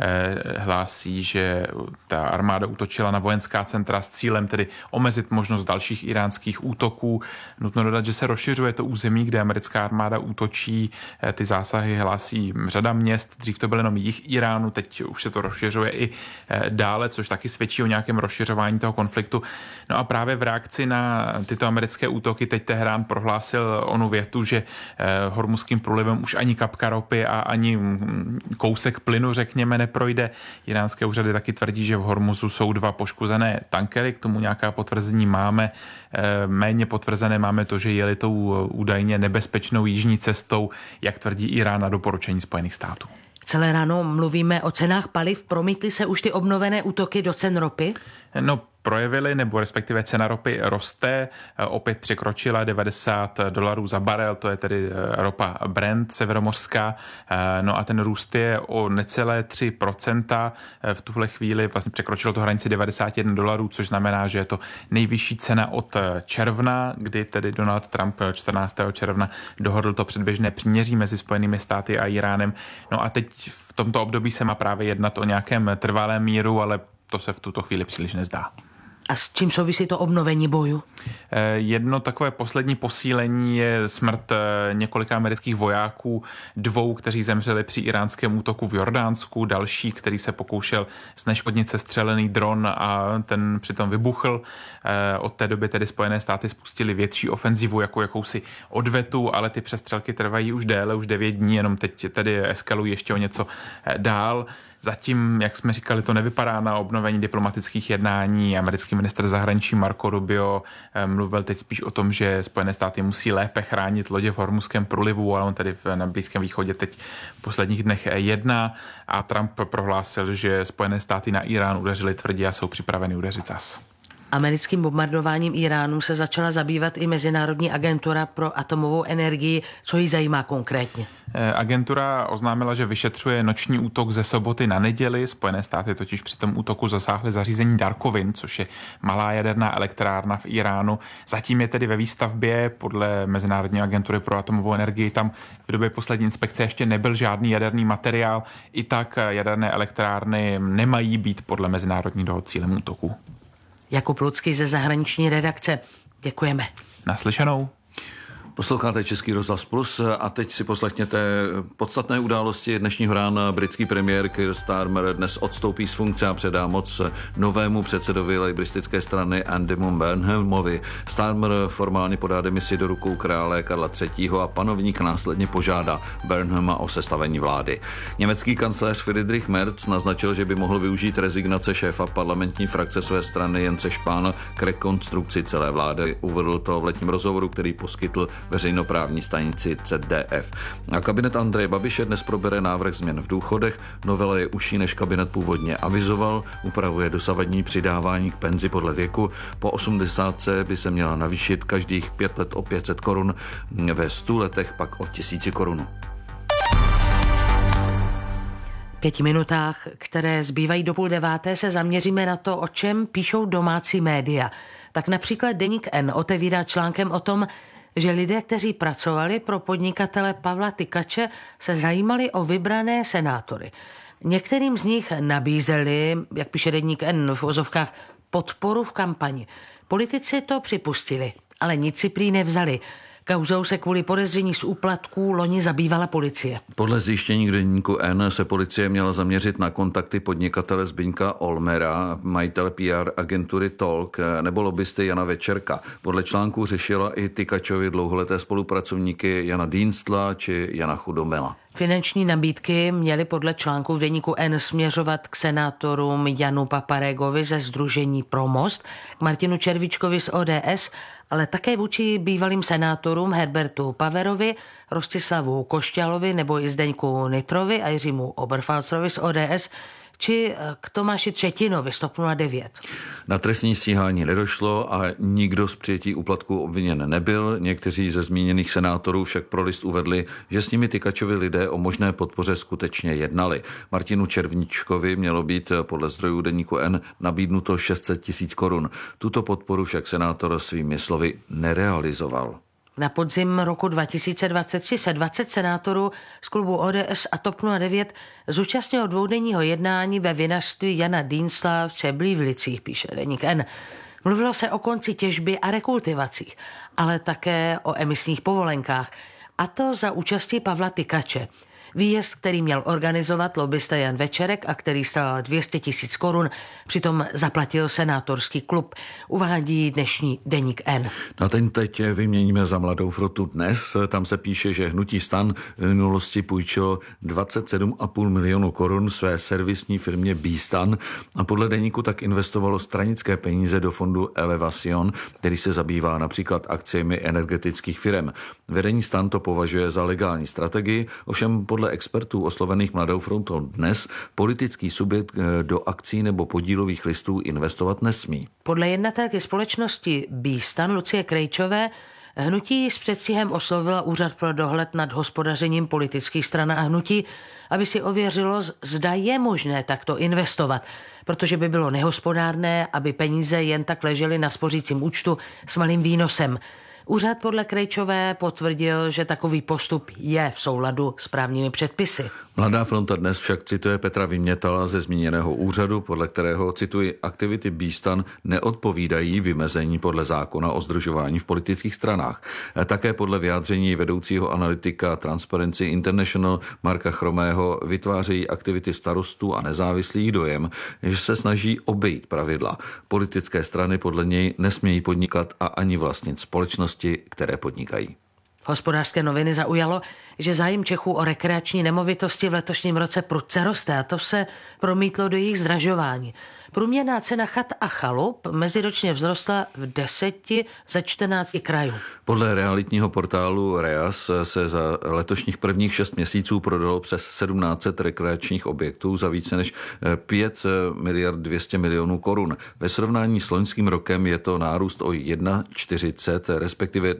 hlásí, že ta armáda útočila na vojenská centra s cílem tedy omezit možnost dalších iránských útoků. Nutno dodat, že se rozšiřuje to území, kde americká armáda útočí. Ty zásahy hlásí řada měst. Dřív to byl jenom jih Iránu, teď už se to rozšiřuje i dále, což taky svědčí o nějakém rozšiřování toho konfliktu. No a právě v reakci na tyto americké útoky teď Teherán prohlásil onu větu, že Hormuzským průlivem už ani kapka ropy a ani kousek plynu, řekněme, neprojde. Iránské úřady taky tvrdí, že v Hormuzu jsou 2 poškozené tankery, k tomu nějaká potvrzení máme. Méně potvrzené máme to, že jeli tou údajně nebezpečnou jižní cestou, jak tvrdí Irán na doporučení Spojených států. Celé ráno mluvíme o cenách paliv. Promítly se už ty obnovené útoky do cen ropy? No, projevily, nebo respektive cena ropy roste, opět překročila $90 za barel, to je tedy ropa Brent severomořská, no a ten růst je o necelé 3%, v tuhle chvíli vlastně překročilo to hranici $91, což znamená, že je to nejvyšší cena od června, kdy tedy Donald Trump 14. června dohodl to předběžné příměří mezi Spojenými státy a Iránem. No a teď v tomto období se má právě jednat o nějakém trvalém míru, ale to se v tuto chvíli příliš nezdá. A s čím souvisí to obnovení boju? Jedno takové poslední posílení je smrt několika amerických vojáků, 2, kteří zemřeli při iránském útoku v Jordánsku, další, který se pokoušel zneškodnit sestřelený dron a ten přitom vybuchl. Od té doby tedy Spojené státy spustili větší ofenzivu jako jakousi odvetu, ale ty přestřelky trvají už déle, už 9 dní, jenom teď tedy eskalují ještě o něco dál. Zatím, jak jsme říkali, to nevypadá na obnovení diplomatických jednání. Americký ministr zahraničí Marco Rubio mluvil teď spíš o tom, že Spojené státy musí lépe chránit lodě v Hormuzském průlivu, ale on tady na Blízkém východě teď v posledních dnech jedná a Trump prohlásil, že Spojené státy na Irán udeřili tvrdě a jsou připraveny udeřit zas. Americkým bombardováním Iránu se začala zabývat i Mezinárodní agentura pro atomovou energii. Co jí zajímá konkrétně? Agentura oznámila, že vyšetřuje noční útok ze soboty na neděli. Spojené státy totiž při tom útoku zasáhly zařízení Darkovin, což je malá jaderná elektrárna v Iránu. Zatím je tedy ve výstavbě. Podle Mezinárodní agentury pro atomovou energii tam v době poslední inspekce ještě nebyl žádný jaderný materiál. I tak jaderné elektrárny nemají být podle mezinárodních dohod cílem útoku. Jakub Lucký ze zahraniční redakce. Děkujeme. Naslyšenou. Posloucháte Český rozhlas Plus a teď si poslechněte podstatné události dnešního rána. Britský premiér Keir Starmer dnes odstoupí z funkce a předá moc novému předsedovi lejbristické strany Andymu Burnhamovi. Starmer formálně podá demisi do rukou krále Karla III. A panovník následně požádá Burnhama o sestavení vlády. Německý kancléř Friedrich Merz naznačil, že by mohl využít rezignace šéfa parlamentní frakce své strany Jence Spahna k rekonstrukci celé vlády. Uvedl to v letním rozhovoru, který poskytl veřejnoprávní stanici ZDF. A kabinet Andreje Babiše dnes probere návrh změn v důchodech. Novela je užší, než kabinet původně avizoval. Upravuje dosavadní přidávání k penzi podle věku. Po 80 by se měla navýšit každých 5 let o 500 korun, ve 100 letech pak o 1000 korun. 5 minutách, které zbývají do 8:30, se zaměříme na to, o čem píšou domácí média. Tak například Deník N otevírá článkem o tom, že lidé, kteří pracovali pro podnikatele Pavla Tykače, se zajímali o vybrané senátory. Některým z nich nabízeli, jak píše Deník N v uvozovkách, podporu v kampani. Politici to připustili, ale nic si prý nevzali. Kauzou se kvůli podezření z úplatků loni zabývala policie. Podle zjištění Deníku N se policie měla zaměřit na kontakty podnikatele Zbyňka Olmera, majitele PR agentury Talk nebo lobbysty Jana Večerka. Podle článku řešila i Tykačovi dlouholeté spolupracovníky Jana Dienstla či Jana Chudomela. Finanční nabídky měly podle článku v Deníku N směřovat k senátorům Janu Paparegovi ze sdružení Pro Most, k Martinu Červíčkovi z ODS, ale také vůči bývalým senátorům Herbertu Paverovi, Rostislavu Košťalovi nebo i Zdeňku Nitrovi a Jiřímu Oberfalzerovi z ODS, či k Tomáši Třetinovi z TOP 09. Na trestní stíhání nedošlo a nikdo z přijetí úplatku obviněn nebyl. Někteří ze zmíněných senátorů však pro List uvedli, že s nimi Tykačovi lidé o možné podpoře skutečně jednali. Martinu Červíčkovi mělo být podle zdrojů Deníku N nabídnuto 600 000 korun. Tuto podporu však senátor svými slovy nerealizoval. Na podzim roku 2023 se 20 senátorů z klubu ODS a TOP 09 zúčastnilo dvoudenního jednání ve vinařství Jana Dienstla v Čeblívlicích, píše Deník N. Mluvilo se o konci těžby a rekultivacích, ale také o emisních povolenkách, a to za účasti Pavla Tykače. Výjezd, který měl organizovat lobbysta Jan Večerek a který stál 200 000 korun, přitom zaplatil senátorský klub, uvádí dnešní Deník N. Na ten teď vyměníme za Mladou frontu Dnes. Tam se píše, že hnutí STAN v minulosti půjčilo 27,5 milionu korun své servisní firmě B-Stan a podle Deníku tak investovalo stranické peníze do fondu Elevation, který se zabývá například akciemi energetických firem. Vedení STAN to považuje za legální strategii, ovšem podle expertů oslovených Mladou frontou Dnes politický subjekt do akcí nebo podílových listů investovat nesmí. Podle jednatelky společnosti B-Stan Lucie Krejčové hnutí s předstihem oslovila Úřad pro dohled nad hospodařením politických stran a hnutí, aby si ověřilo, zda je možné takto investovat, protože by bylo nehospodárné, aby peníze jen tak ležely na spořícím účtu s malým výnosem. Úřad podle Krejčové potvrdil, že takový postup je v souladu s právními předpisy. Mladá fronta Dnes však cituje Petra Vymětala ze zmíněného úřadu, podle kterého, cituji, aktivity B-Stan neodpovídají vymezení podle zákona o sdružování v politických stranách. Také podle vyjádření vedoucího analytika Transparency International Marka Chromého vytvářejí aktivity starostů a nezávislých dojem, že se snaží obejít pravidla. Politické strany podle něj nesmějí podnikat a ani vlastnit společnosti, které podnikají. Hospodářské noviny zaujalo, že zájem Čechů o rekreační nemovitosti v letošním roce prudce roste a to se promítlo do jejich zdražování. Průměrná cena chat a chalup meziročně vzrostla v 10 ze 14 krajů. Podle realitního portálu REAS se za letošních prvních 6 měsíců prodalo přes 1700 rekreačních objektů za více než 5 miliard 200 milionů korun. Ve srovnání s loňským rokem je to nárůst o 41, respektive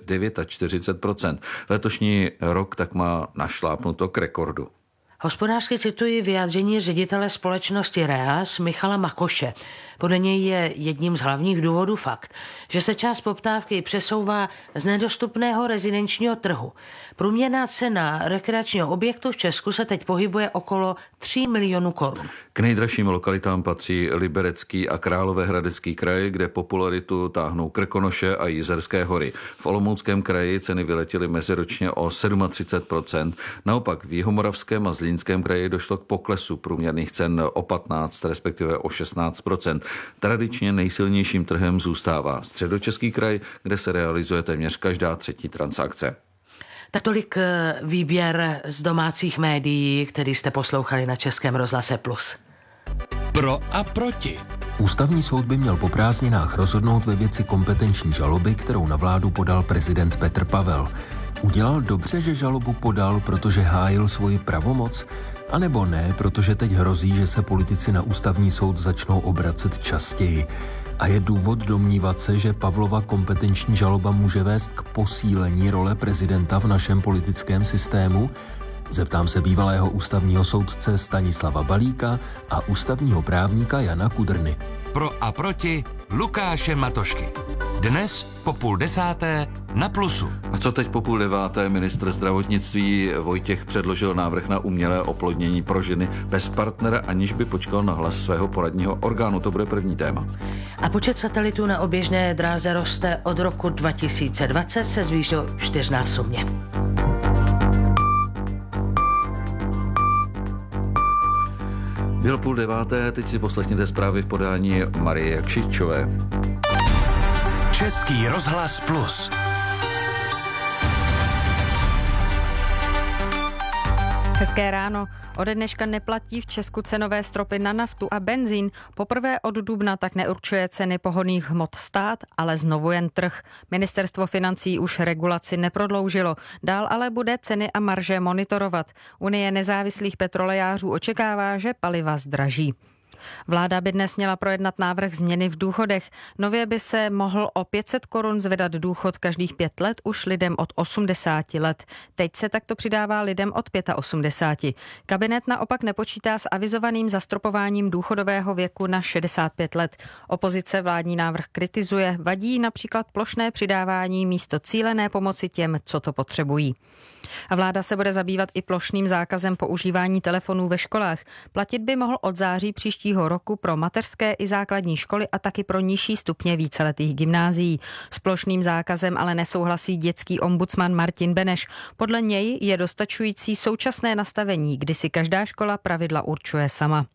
49%. Letošní rok tak má našlápnuto k rekordu. Hospodářsky cituji vyjádření ředitele společnosti REAS Michala Makoše. Podle něj je jedním z hlavních důvodů fakt, že se část poptávky přesouvá z nedostupného rezidenčního trhu. Průměrná cena rekreačního objektu v Česku se teď pohybuje okolo 3 milionů korun. K nejdražším lokalitám patří Liberecký a Královéhradecký kraj, kde popularitu táhnou Krkonoše a Jizerské hory. V Olomouckém kraji ceny vyletěly meziročně o 37%. Naopak v Jihomoravském a Zlínském kraji došlo k poklesu průměrných cen o 15, respektive o 16%. Tradičně nejsilnějším trhem zůstává Středočeský kraj, kde se realizuje téměř každá třetí transakce. Tak tolik výběr z domácích médií, který jste poslouchali na Českém rozhlase Plus. Pro a proti. Ústavní soud by měl po prázdninách rozhodnout ve věci kompetenční žaloby, kterou na vládu podal prezident Petr Pavel. Udělal dobře, že žalobu podal, protože hájil svoji pravomoc, anebo ne, protože teď hrozí, že se politici na ústavní soud začnou obracet častěji. A je důvod domnívat se, že Pavlova kompetenční žaloba může vést k posílení role prezidenta v našem politickém systému? Zeptám se bývalého ústavního soudce Stanislava Balíka a ústavního právníka Jana Kudrny. Pro a proti Lukáše Matošky. Dnes po 9:30 na Plusu. A co teď po 8:30? Ministr zdravotnictví Vojtěch předložil návrh na umělé oplodnění pro ženy bez partnera, aniž by počkal na hlas svého poradního orgánu. To bude první téma. A počet satelitů na oběžné dráze roste od roku 2020, se zvýšil 4násobně. Byl 8:30, teď si poslechněte zprávy v podání Marie Kšičové. Český rozhlas Plus. Hezké ráno. Ode dneška neplatí v Česku cenové stropy na naftu a benzín. Poprvé od dubna tak neurčuje ceny pohonných hmot stát, ale znovu jen trh. Ministerstvo financí už regulaci neprodloužilo. Dál ale bude ceny a marže monitorovat. Unie nezávislých petrolejářů očekává, že paliva zdraží. Vláda by dnes měla projednat návrh změny v důchodech. Nově by se mohl o 500 korun zvedat důchod každých 5 let už lidem od 80 let. Teď se takto přidává lidem od 85. Kabinet naopak nepočítá s avizovaným zastropováním důchodového věku na 65 let. Opozice vládní návrh kritizuje. Vadí například plošné přidávání místo cílené pomoci těm, co to potřebují. A vláda se bude zabývat i plošným zákazem používání telefonů ve školách. Platit by mohl od září příštího roku pro mateřské i základní školy a taky pro nižší stupně víceletých gymnázií. S plošným zákazem ale nesouhlasí dětský ombudsman Martin Beneš. Podle něj je dostačující současné nastavení, kdy si každá škola pravidla určuje sama.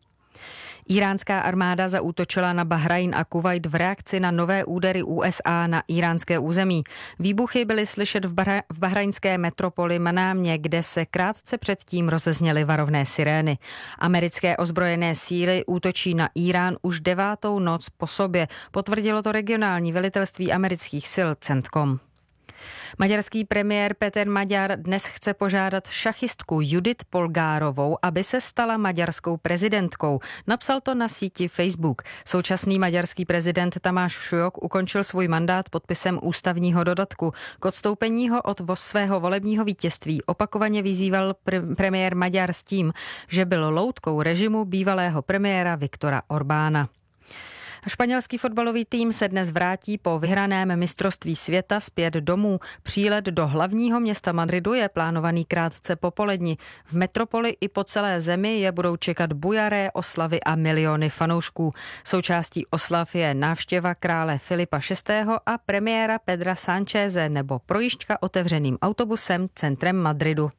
Iránská armáda zaútočila na Bahrajn a Kuvajt v reakci na nové údery USA na íránské území. Výbuchy byly slyšet v bahrajnské metropoli Manámě, kde se krátce předtím rozezněly varovné sirény. Americké ozbrojené síly útočí na Irán už 9. noc po sobě, potvrdilo to regionální velitelství amerických sil CENTCOM. Maďarský premiér Peter Maďar dnes chce požádat šachistku Judith Polgárovou, aby se stala maďarskou prezidentkou. Napsal to na síti Facebook. Současný maďarský prezident Tamáš Šujok ukončil svůj mandát podpisem ústavního dodatku. K odstoupení ho od svého volebního vítězství opakovaně vyzýval premiér Maďar s tím, že byl loutkou režimu bývalého premiéra Viktora Orbána. Španělský fotbalový tým se dnes vrátí po vyhraném mistrovství světa zpět domů. Přílet do hlavního města Madridu je plánovaný krátce po poledni. V metropoli i po celé zemi je budou čekat bujaré oslavy a miliony fanoušků. Součástí oslav je návštěva krále Filipa VI. A premiéra Pedra Sáncheze nebo projížďka otevřeným autobusem centrem Madridu.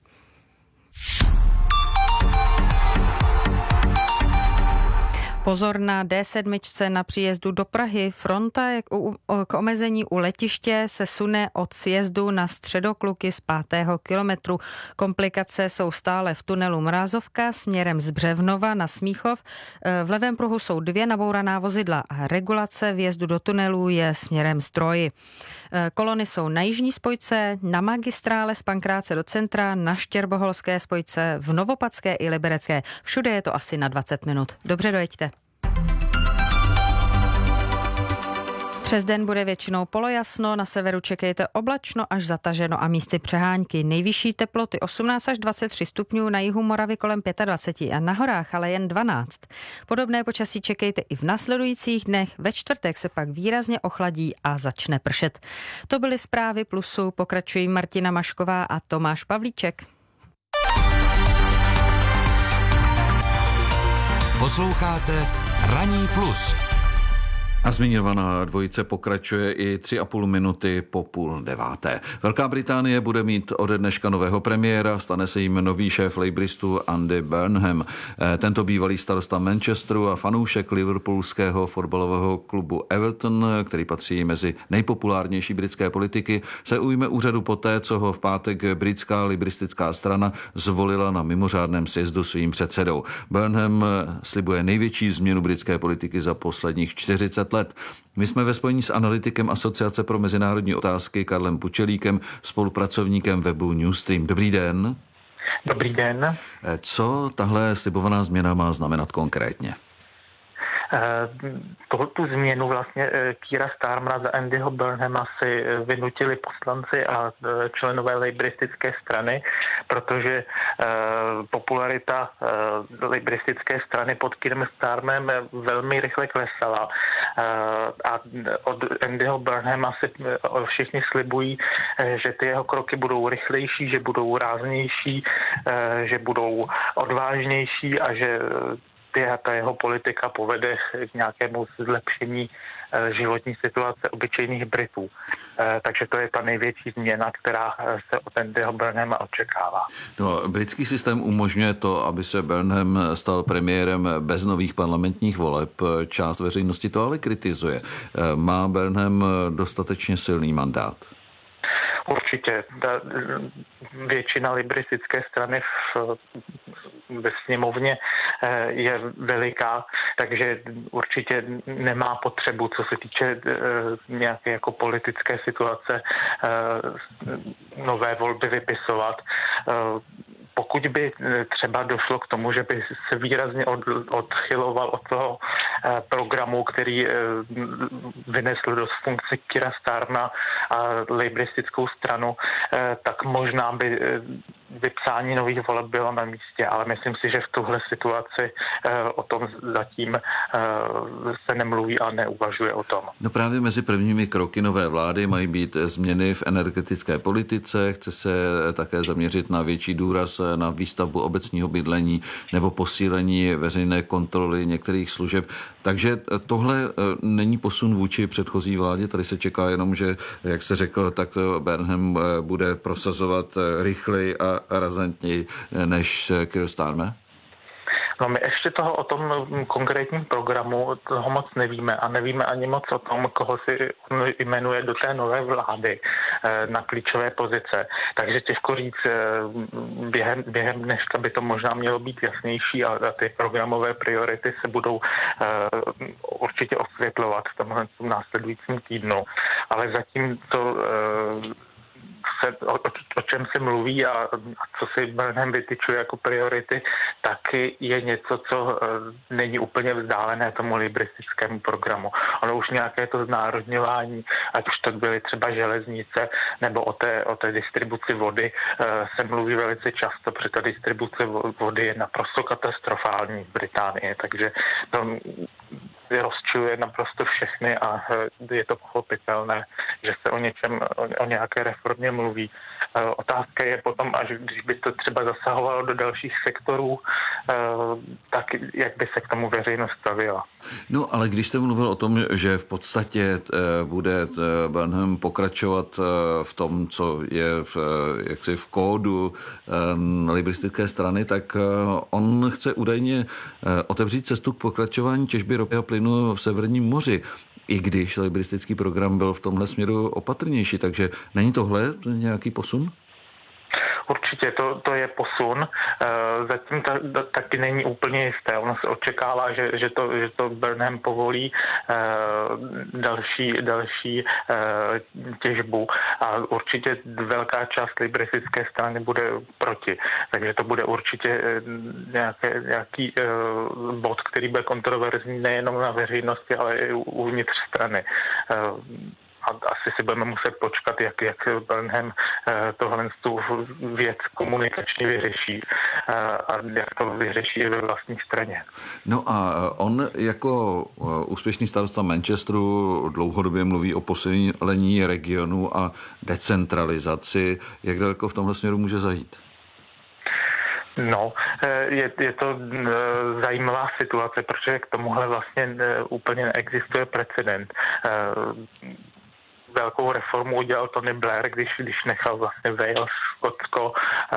Pozor na D7 na příjezdu do Prahy. Fronta k omezení u letiště se sune od sjezdu na Středokluky z 5. kilometru. Komplikace jsou stále v tunelu Mrázovka směrem z Břevnova na Smíchov. V levém pruhu jsou 2 nabouraná vozidla a regulace vjezdu do tunelu je směrem z Troji. Kolony jsou na jižní spojce, na magistrále z Pankráce do centra, na Štěrboholské spojce, v Novopadské i Liberecké. Všude je to asi na 20 minut. Dobře dojeďte. Přes den bude většinou polojasno, na severu čekejte oblačno až zataženo a místy přehánky. Nejvyšší teploty 18 až 23 stupňů, na jihu Moravy kolem 25 a na horách ale jen 12. Podobné počasí čekejte i v následujících dnech, ve čtvrtek se pak výrazně ochladí a začne pršet. To byly zprávy Plusu, pokračují Martina Mašková a Tomáš Pavlíček. Posloucháte Ranní plus. A zmiňovaná dvojice pokračuje i 3,5 minuty po 8:30. Velká Británie bude mít ode dneška nového premiéra, stane se jim nový šéf labouristů Andy Burnham. Tento bývalý starosta Manchesteru a fanoušek liverpoolského fotbalového klubu Everton, který patří mezi nejpopulárnější britské politiky, se ujme úřadu poté, co ho v pátek britská laboristická strana zvolila na mimořádném sjezdu svým předsedou. Burnham slibuje největší změnu britské politiky za posledních 40 let. My jsme ve spojení s analytikem Asociace pro mezinárodní otázky Karlem Pučelíkem, spolupracovníkem webu Newstream. Dobrý den. Dobrý den. Co tahle slibovaná změna má znamenat konkrétně? Tu změnu vlastně Keira Starmera za Andyho Burnhama si vynutili poslanci a členové labouristické strany, protože popularita labouristické strany pod Keirem Starmerem velmi rychle klesala a od Andyho Burnhama si všichni slibují, že ty jeho kroky budou rychlejší, že budou ráznější, že budou odvážnější a že ta jeho politika povede k nějakému zlepšení životní situace obyčejných Britů. Takže to je ta největší změna, která se od Andyho Burnhama očekává. No, britský systém umožňuje to, aby se Burnham stal premiérem bez nových parlamentních voleb. Část veřejnosti to ale kritizuje. Má Burnham dostatečně silný mandát? Určitě. Většina labouristické strany ve sněmovně je veliká, takže určitě nemá potřebu, co se týče nějaké jako politické situace, nové volby vypisovat. Pokud by třeba došlo k tomu, že by se výrazně odchyloval od toho programu, který vynesl do funkce Keira Starmera a laboristickou stranu, tak možná by vypsání nových voleb bylo na místě, ale myslím si, že v tuhle situaci o tom zatím se nemluví a neuvažuje o tom. No právě mezi prvními kroky nové vlády mají být změny v energetické politice, chce se také zaměřit na větší důraz na výstavbu obecního bydlení nebo posílení veřejné kontroly některých služeb. Takže tohle není posun vůči předchozí vládě, tady se čeká jenom, že, jak jste řekl, tak Burnham bude prosazovat rychleji a razantněji než Keir Starmer? No my ještě toho o tom konkrétním programu toho moc nevíme a nevíme ani moc o tom, koho si jmenuje do té nové vlády na klíčové pozice. Takže těžko říct, během dneška by to možná mělo být jasnější a ty programové priority se budou určitě osvětlovat v tomhle následujícím týdnu. Ale zatím to o čem se mluví a co si Burnham vytyčuje jako priority, tak je něco, co není úplně vzdálené tomu libristickému programu. Ono už nějaké to znárodňování, ať už to byly třeba železnice nebo o té distribuci vody, se mluví velice často, protože ta distribuce vody je naprosto katastrofální v Británii, takže to rozčiluje naprosto všechny a je to pochopitelné, že se o nějaké reformě mluví. Otázka je potom, až když by to třeba zasahovalo do dalších sektorů, tak jak by se k tomu veřejnost stavila. No, ale když jste mluvil o tom, že v podstatě bude Burnham pokračovat v tom, co je jaksi v kódu libristické strany, tak on chce údajně otevřít cestu k pokračování těžby ropy a plynu v Severním moři, i když libristický program byl v tomhle směru opatrnější. Takže není tohle nějaký posun? Určitě to je posun. Zatím taky není úplně jisté. Ono se očekává, že to Burnham povolí další těžbu a určitě velká část libristické strany bude proti. Takže to bude určitě nějaký bod, který bude kontroverzní nejenom na veřejnosti, ale i uvnitř strany. A asi si budeme muset počkat, jak Burnham tohle věc komunikačně vyřeší a jak to vyřeší ve vlastní straně. No a on jako úspěšný starosta Manchesteru dlouhodobě mluví o posílení regionu a decentralizaci. Jak daleko v tomhle směru může zajít? No, je to zajímavá situace, protože k tomuhle vlastně úplně neexistuje precedent. Velkou reformu udělal Tony Blair, když nechal vlastně Wales, Skotsko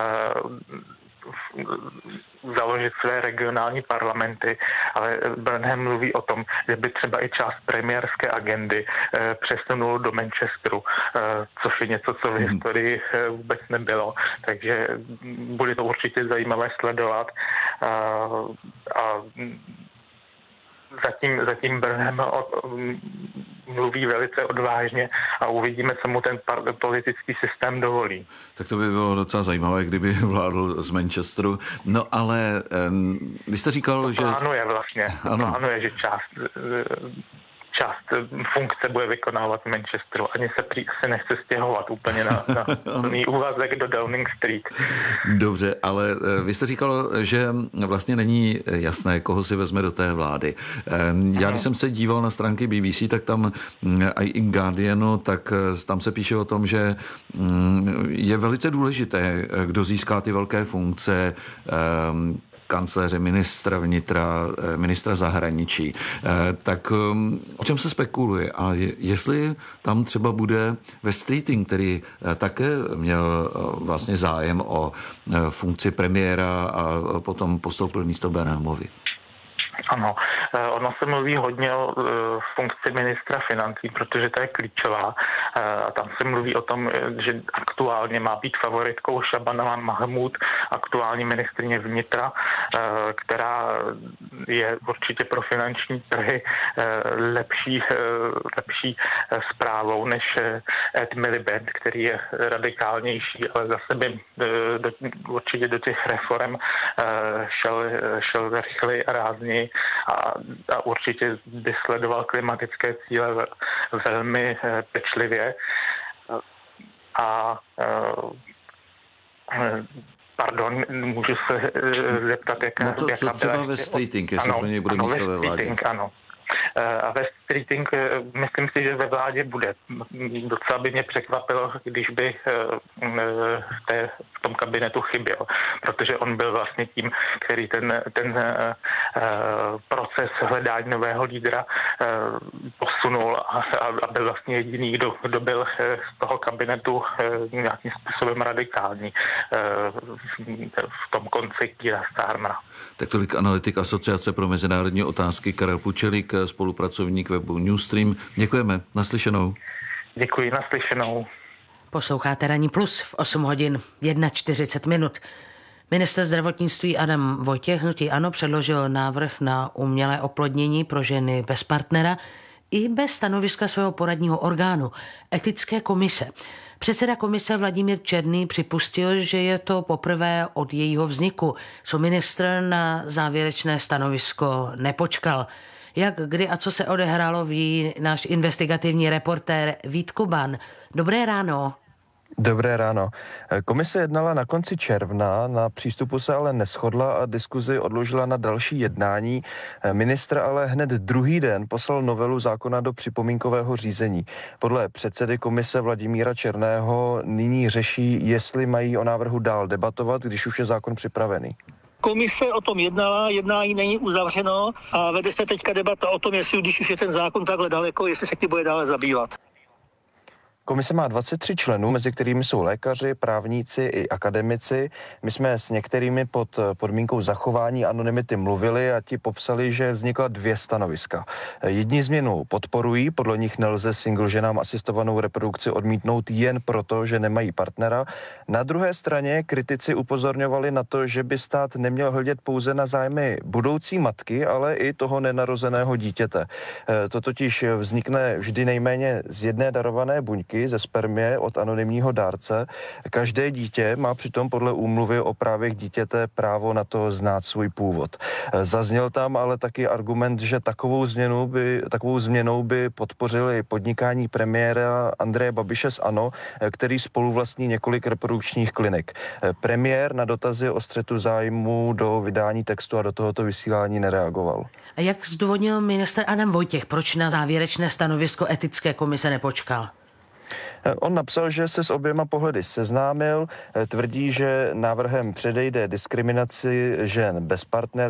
založit své regionální parlamenty, ale Burnham mluví o tom, že by třeba i část premiérské agendy přesunul do Manchesteru, což je něco, co v historii vůbec nebylo. Takže bude to určitě zajímavé sledovat. A zatím Burnham mluví velice odvážně a uvidíme, co mu ten politický systém dovolí. Tak to by bylo docela zajímavé, kdyby vládl z Manchesteru. No ale vy jste říkal, že... Plánuje, že část funkce bude vykonávat v Manchesteru. Ani se nechce stěhovat úplně na plný úvazek do Downing Street. Dobře, ale vy jste říkal, že vlastně není jasné, koho si vezme do té vlády. Já, když jsem se díval na stránky BBC, tak tam i Guardianu, tak tam se píše o tom, že je velice důležité, kdo získá ty velké funkce, kancléře, ministra vnitra, ministra zahraničí. Tak o čem se spekuluje? A jestli tam třeba bude Wes Streeting, který také měl vlastně zájem o funkci premiéra a potom postoupil místo Burnhamovi. Ano, ono se mluví hodně o funkci ministra financí, protože to je klíčová. A tam se mluví o tom, že aktuálně má být favoritkou Shabana Mahmood, aktuální ministryně vnitra, která je určitě pro finanční trhy lepší správou než Ed Miliband, který je radikálnější, ale zase by určitě do těch reform šel rychleji a rázněji a určitě by sledoval klimatické cíle velmi pečlivě. Pardon, můžu se zeptat, jaká co třeba Wes Streeting, jestli pro něj bude místo ve vládě? Ano. A Wes Streeting, myslím si, že ve vládě bude. Docela by mě překvapilo, když by v tom kabinetu chyběl, protože on byl vlastně tím, který ten proces hledání nového lídra posunul a byl vlastně jediný, kdo byl z toho kabinetu nějakým způsobem radikální v tom konci Keira Starmera. Tak tolik analytik Asociace pro mezinárodní otázky Karel Pučelík, spolupracovník webu Newstream. Děkujeme. Naslyšenou. Děkuji, naslyšenou. Posloucháte Ranní plus v 8 hodin 41 minut. Ministr zdravotnictví Adam Vojtěch hnutí ANO předložil návrh na umělé oplodnění pro ženy bez partnera i bez stanoviska svého poradního orgánu, etické komise. Předseda komise Vladimír Černý připustil, že je to poprvé od jejího vzniku, co ministr na závěrečné stanovisko nepočkal. Jak, kdy a co se odehrálo, ví náš investigativní reportér Vít Kuban. Dobré ráno. Dobré ráno. Komise jednala na konci června, na přístupu se ale neshodla a diskuzi odložila na další jednání. Ministr ale hned druhý den poslal novelu zákona do připomínkového řízení. Podle předsedy komise Vladimíra Černého nyní řeší, jestli mají o návrhu dál debatovat, když už je zákon připravený. Komise o tom jednala, jednání není uzavřeno a vede se teďka debata o tom, jestli když už je ten zákon takhle daleko, jestli se tím bude dále zabývat. Komise má 23 členů, mezi kterými jsou lékaři, právníci i akademici. My jsme s některými pod podmínkou zachování anonymity mluvili a ti popsali, že vznikla 2 stanoviska. Jedni změnu podporují, podle nich nelze single ženám asistovanou reprodukci odmítnout jen proto, že nemají partnera. Na druhé straně kritici upozorňovali na to, že by stát neměl hledět pouze na zájmy budoucí matky, ale i toho nenarozeného dítěte. To totiž vznikne vždy nejméně z jedné darované buňky, ze spermie od anonymního dárce. Každé dítě má přitom podle úmluvy o právech dítěte právo na to znát svůj původ. Zazněl tam ale taky argument, že takovou změnou by podpořili podnikání premiéra Andreje Babiše z ANO, který spoluvlastní několik reprodukčních klinik. Premiér na dotazy o střetu zájmu do vydání textu a do tohoto vysílání nereagoval. A jak zdůvodnil ministr Adam Vojtěch, proč na závěrečné stanovisko etické komise nepočkal? On napsal, že se s oběma pohledy seznámil, tvrdí, že návrhem předejde diskriminaci žen bez partnera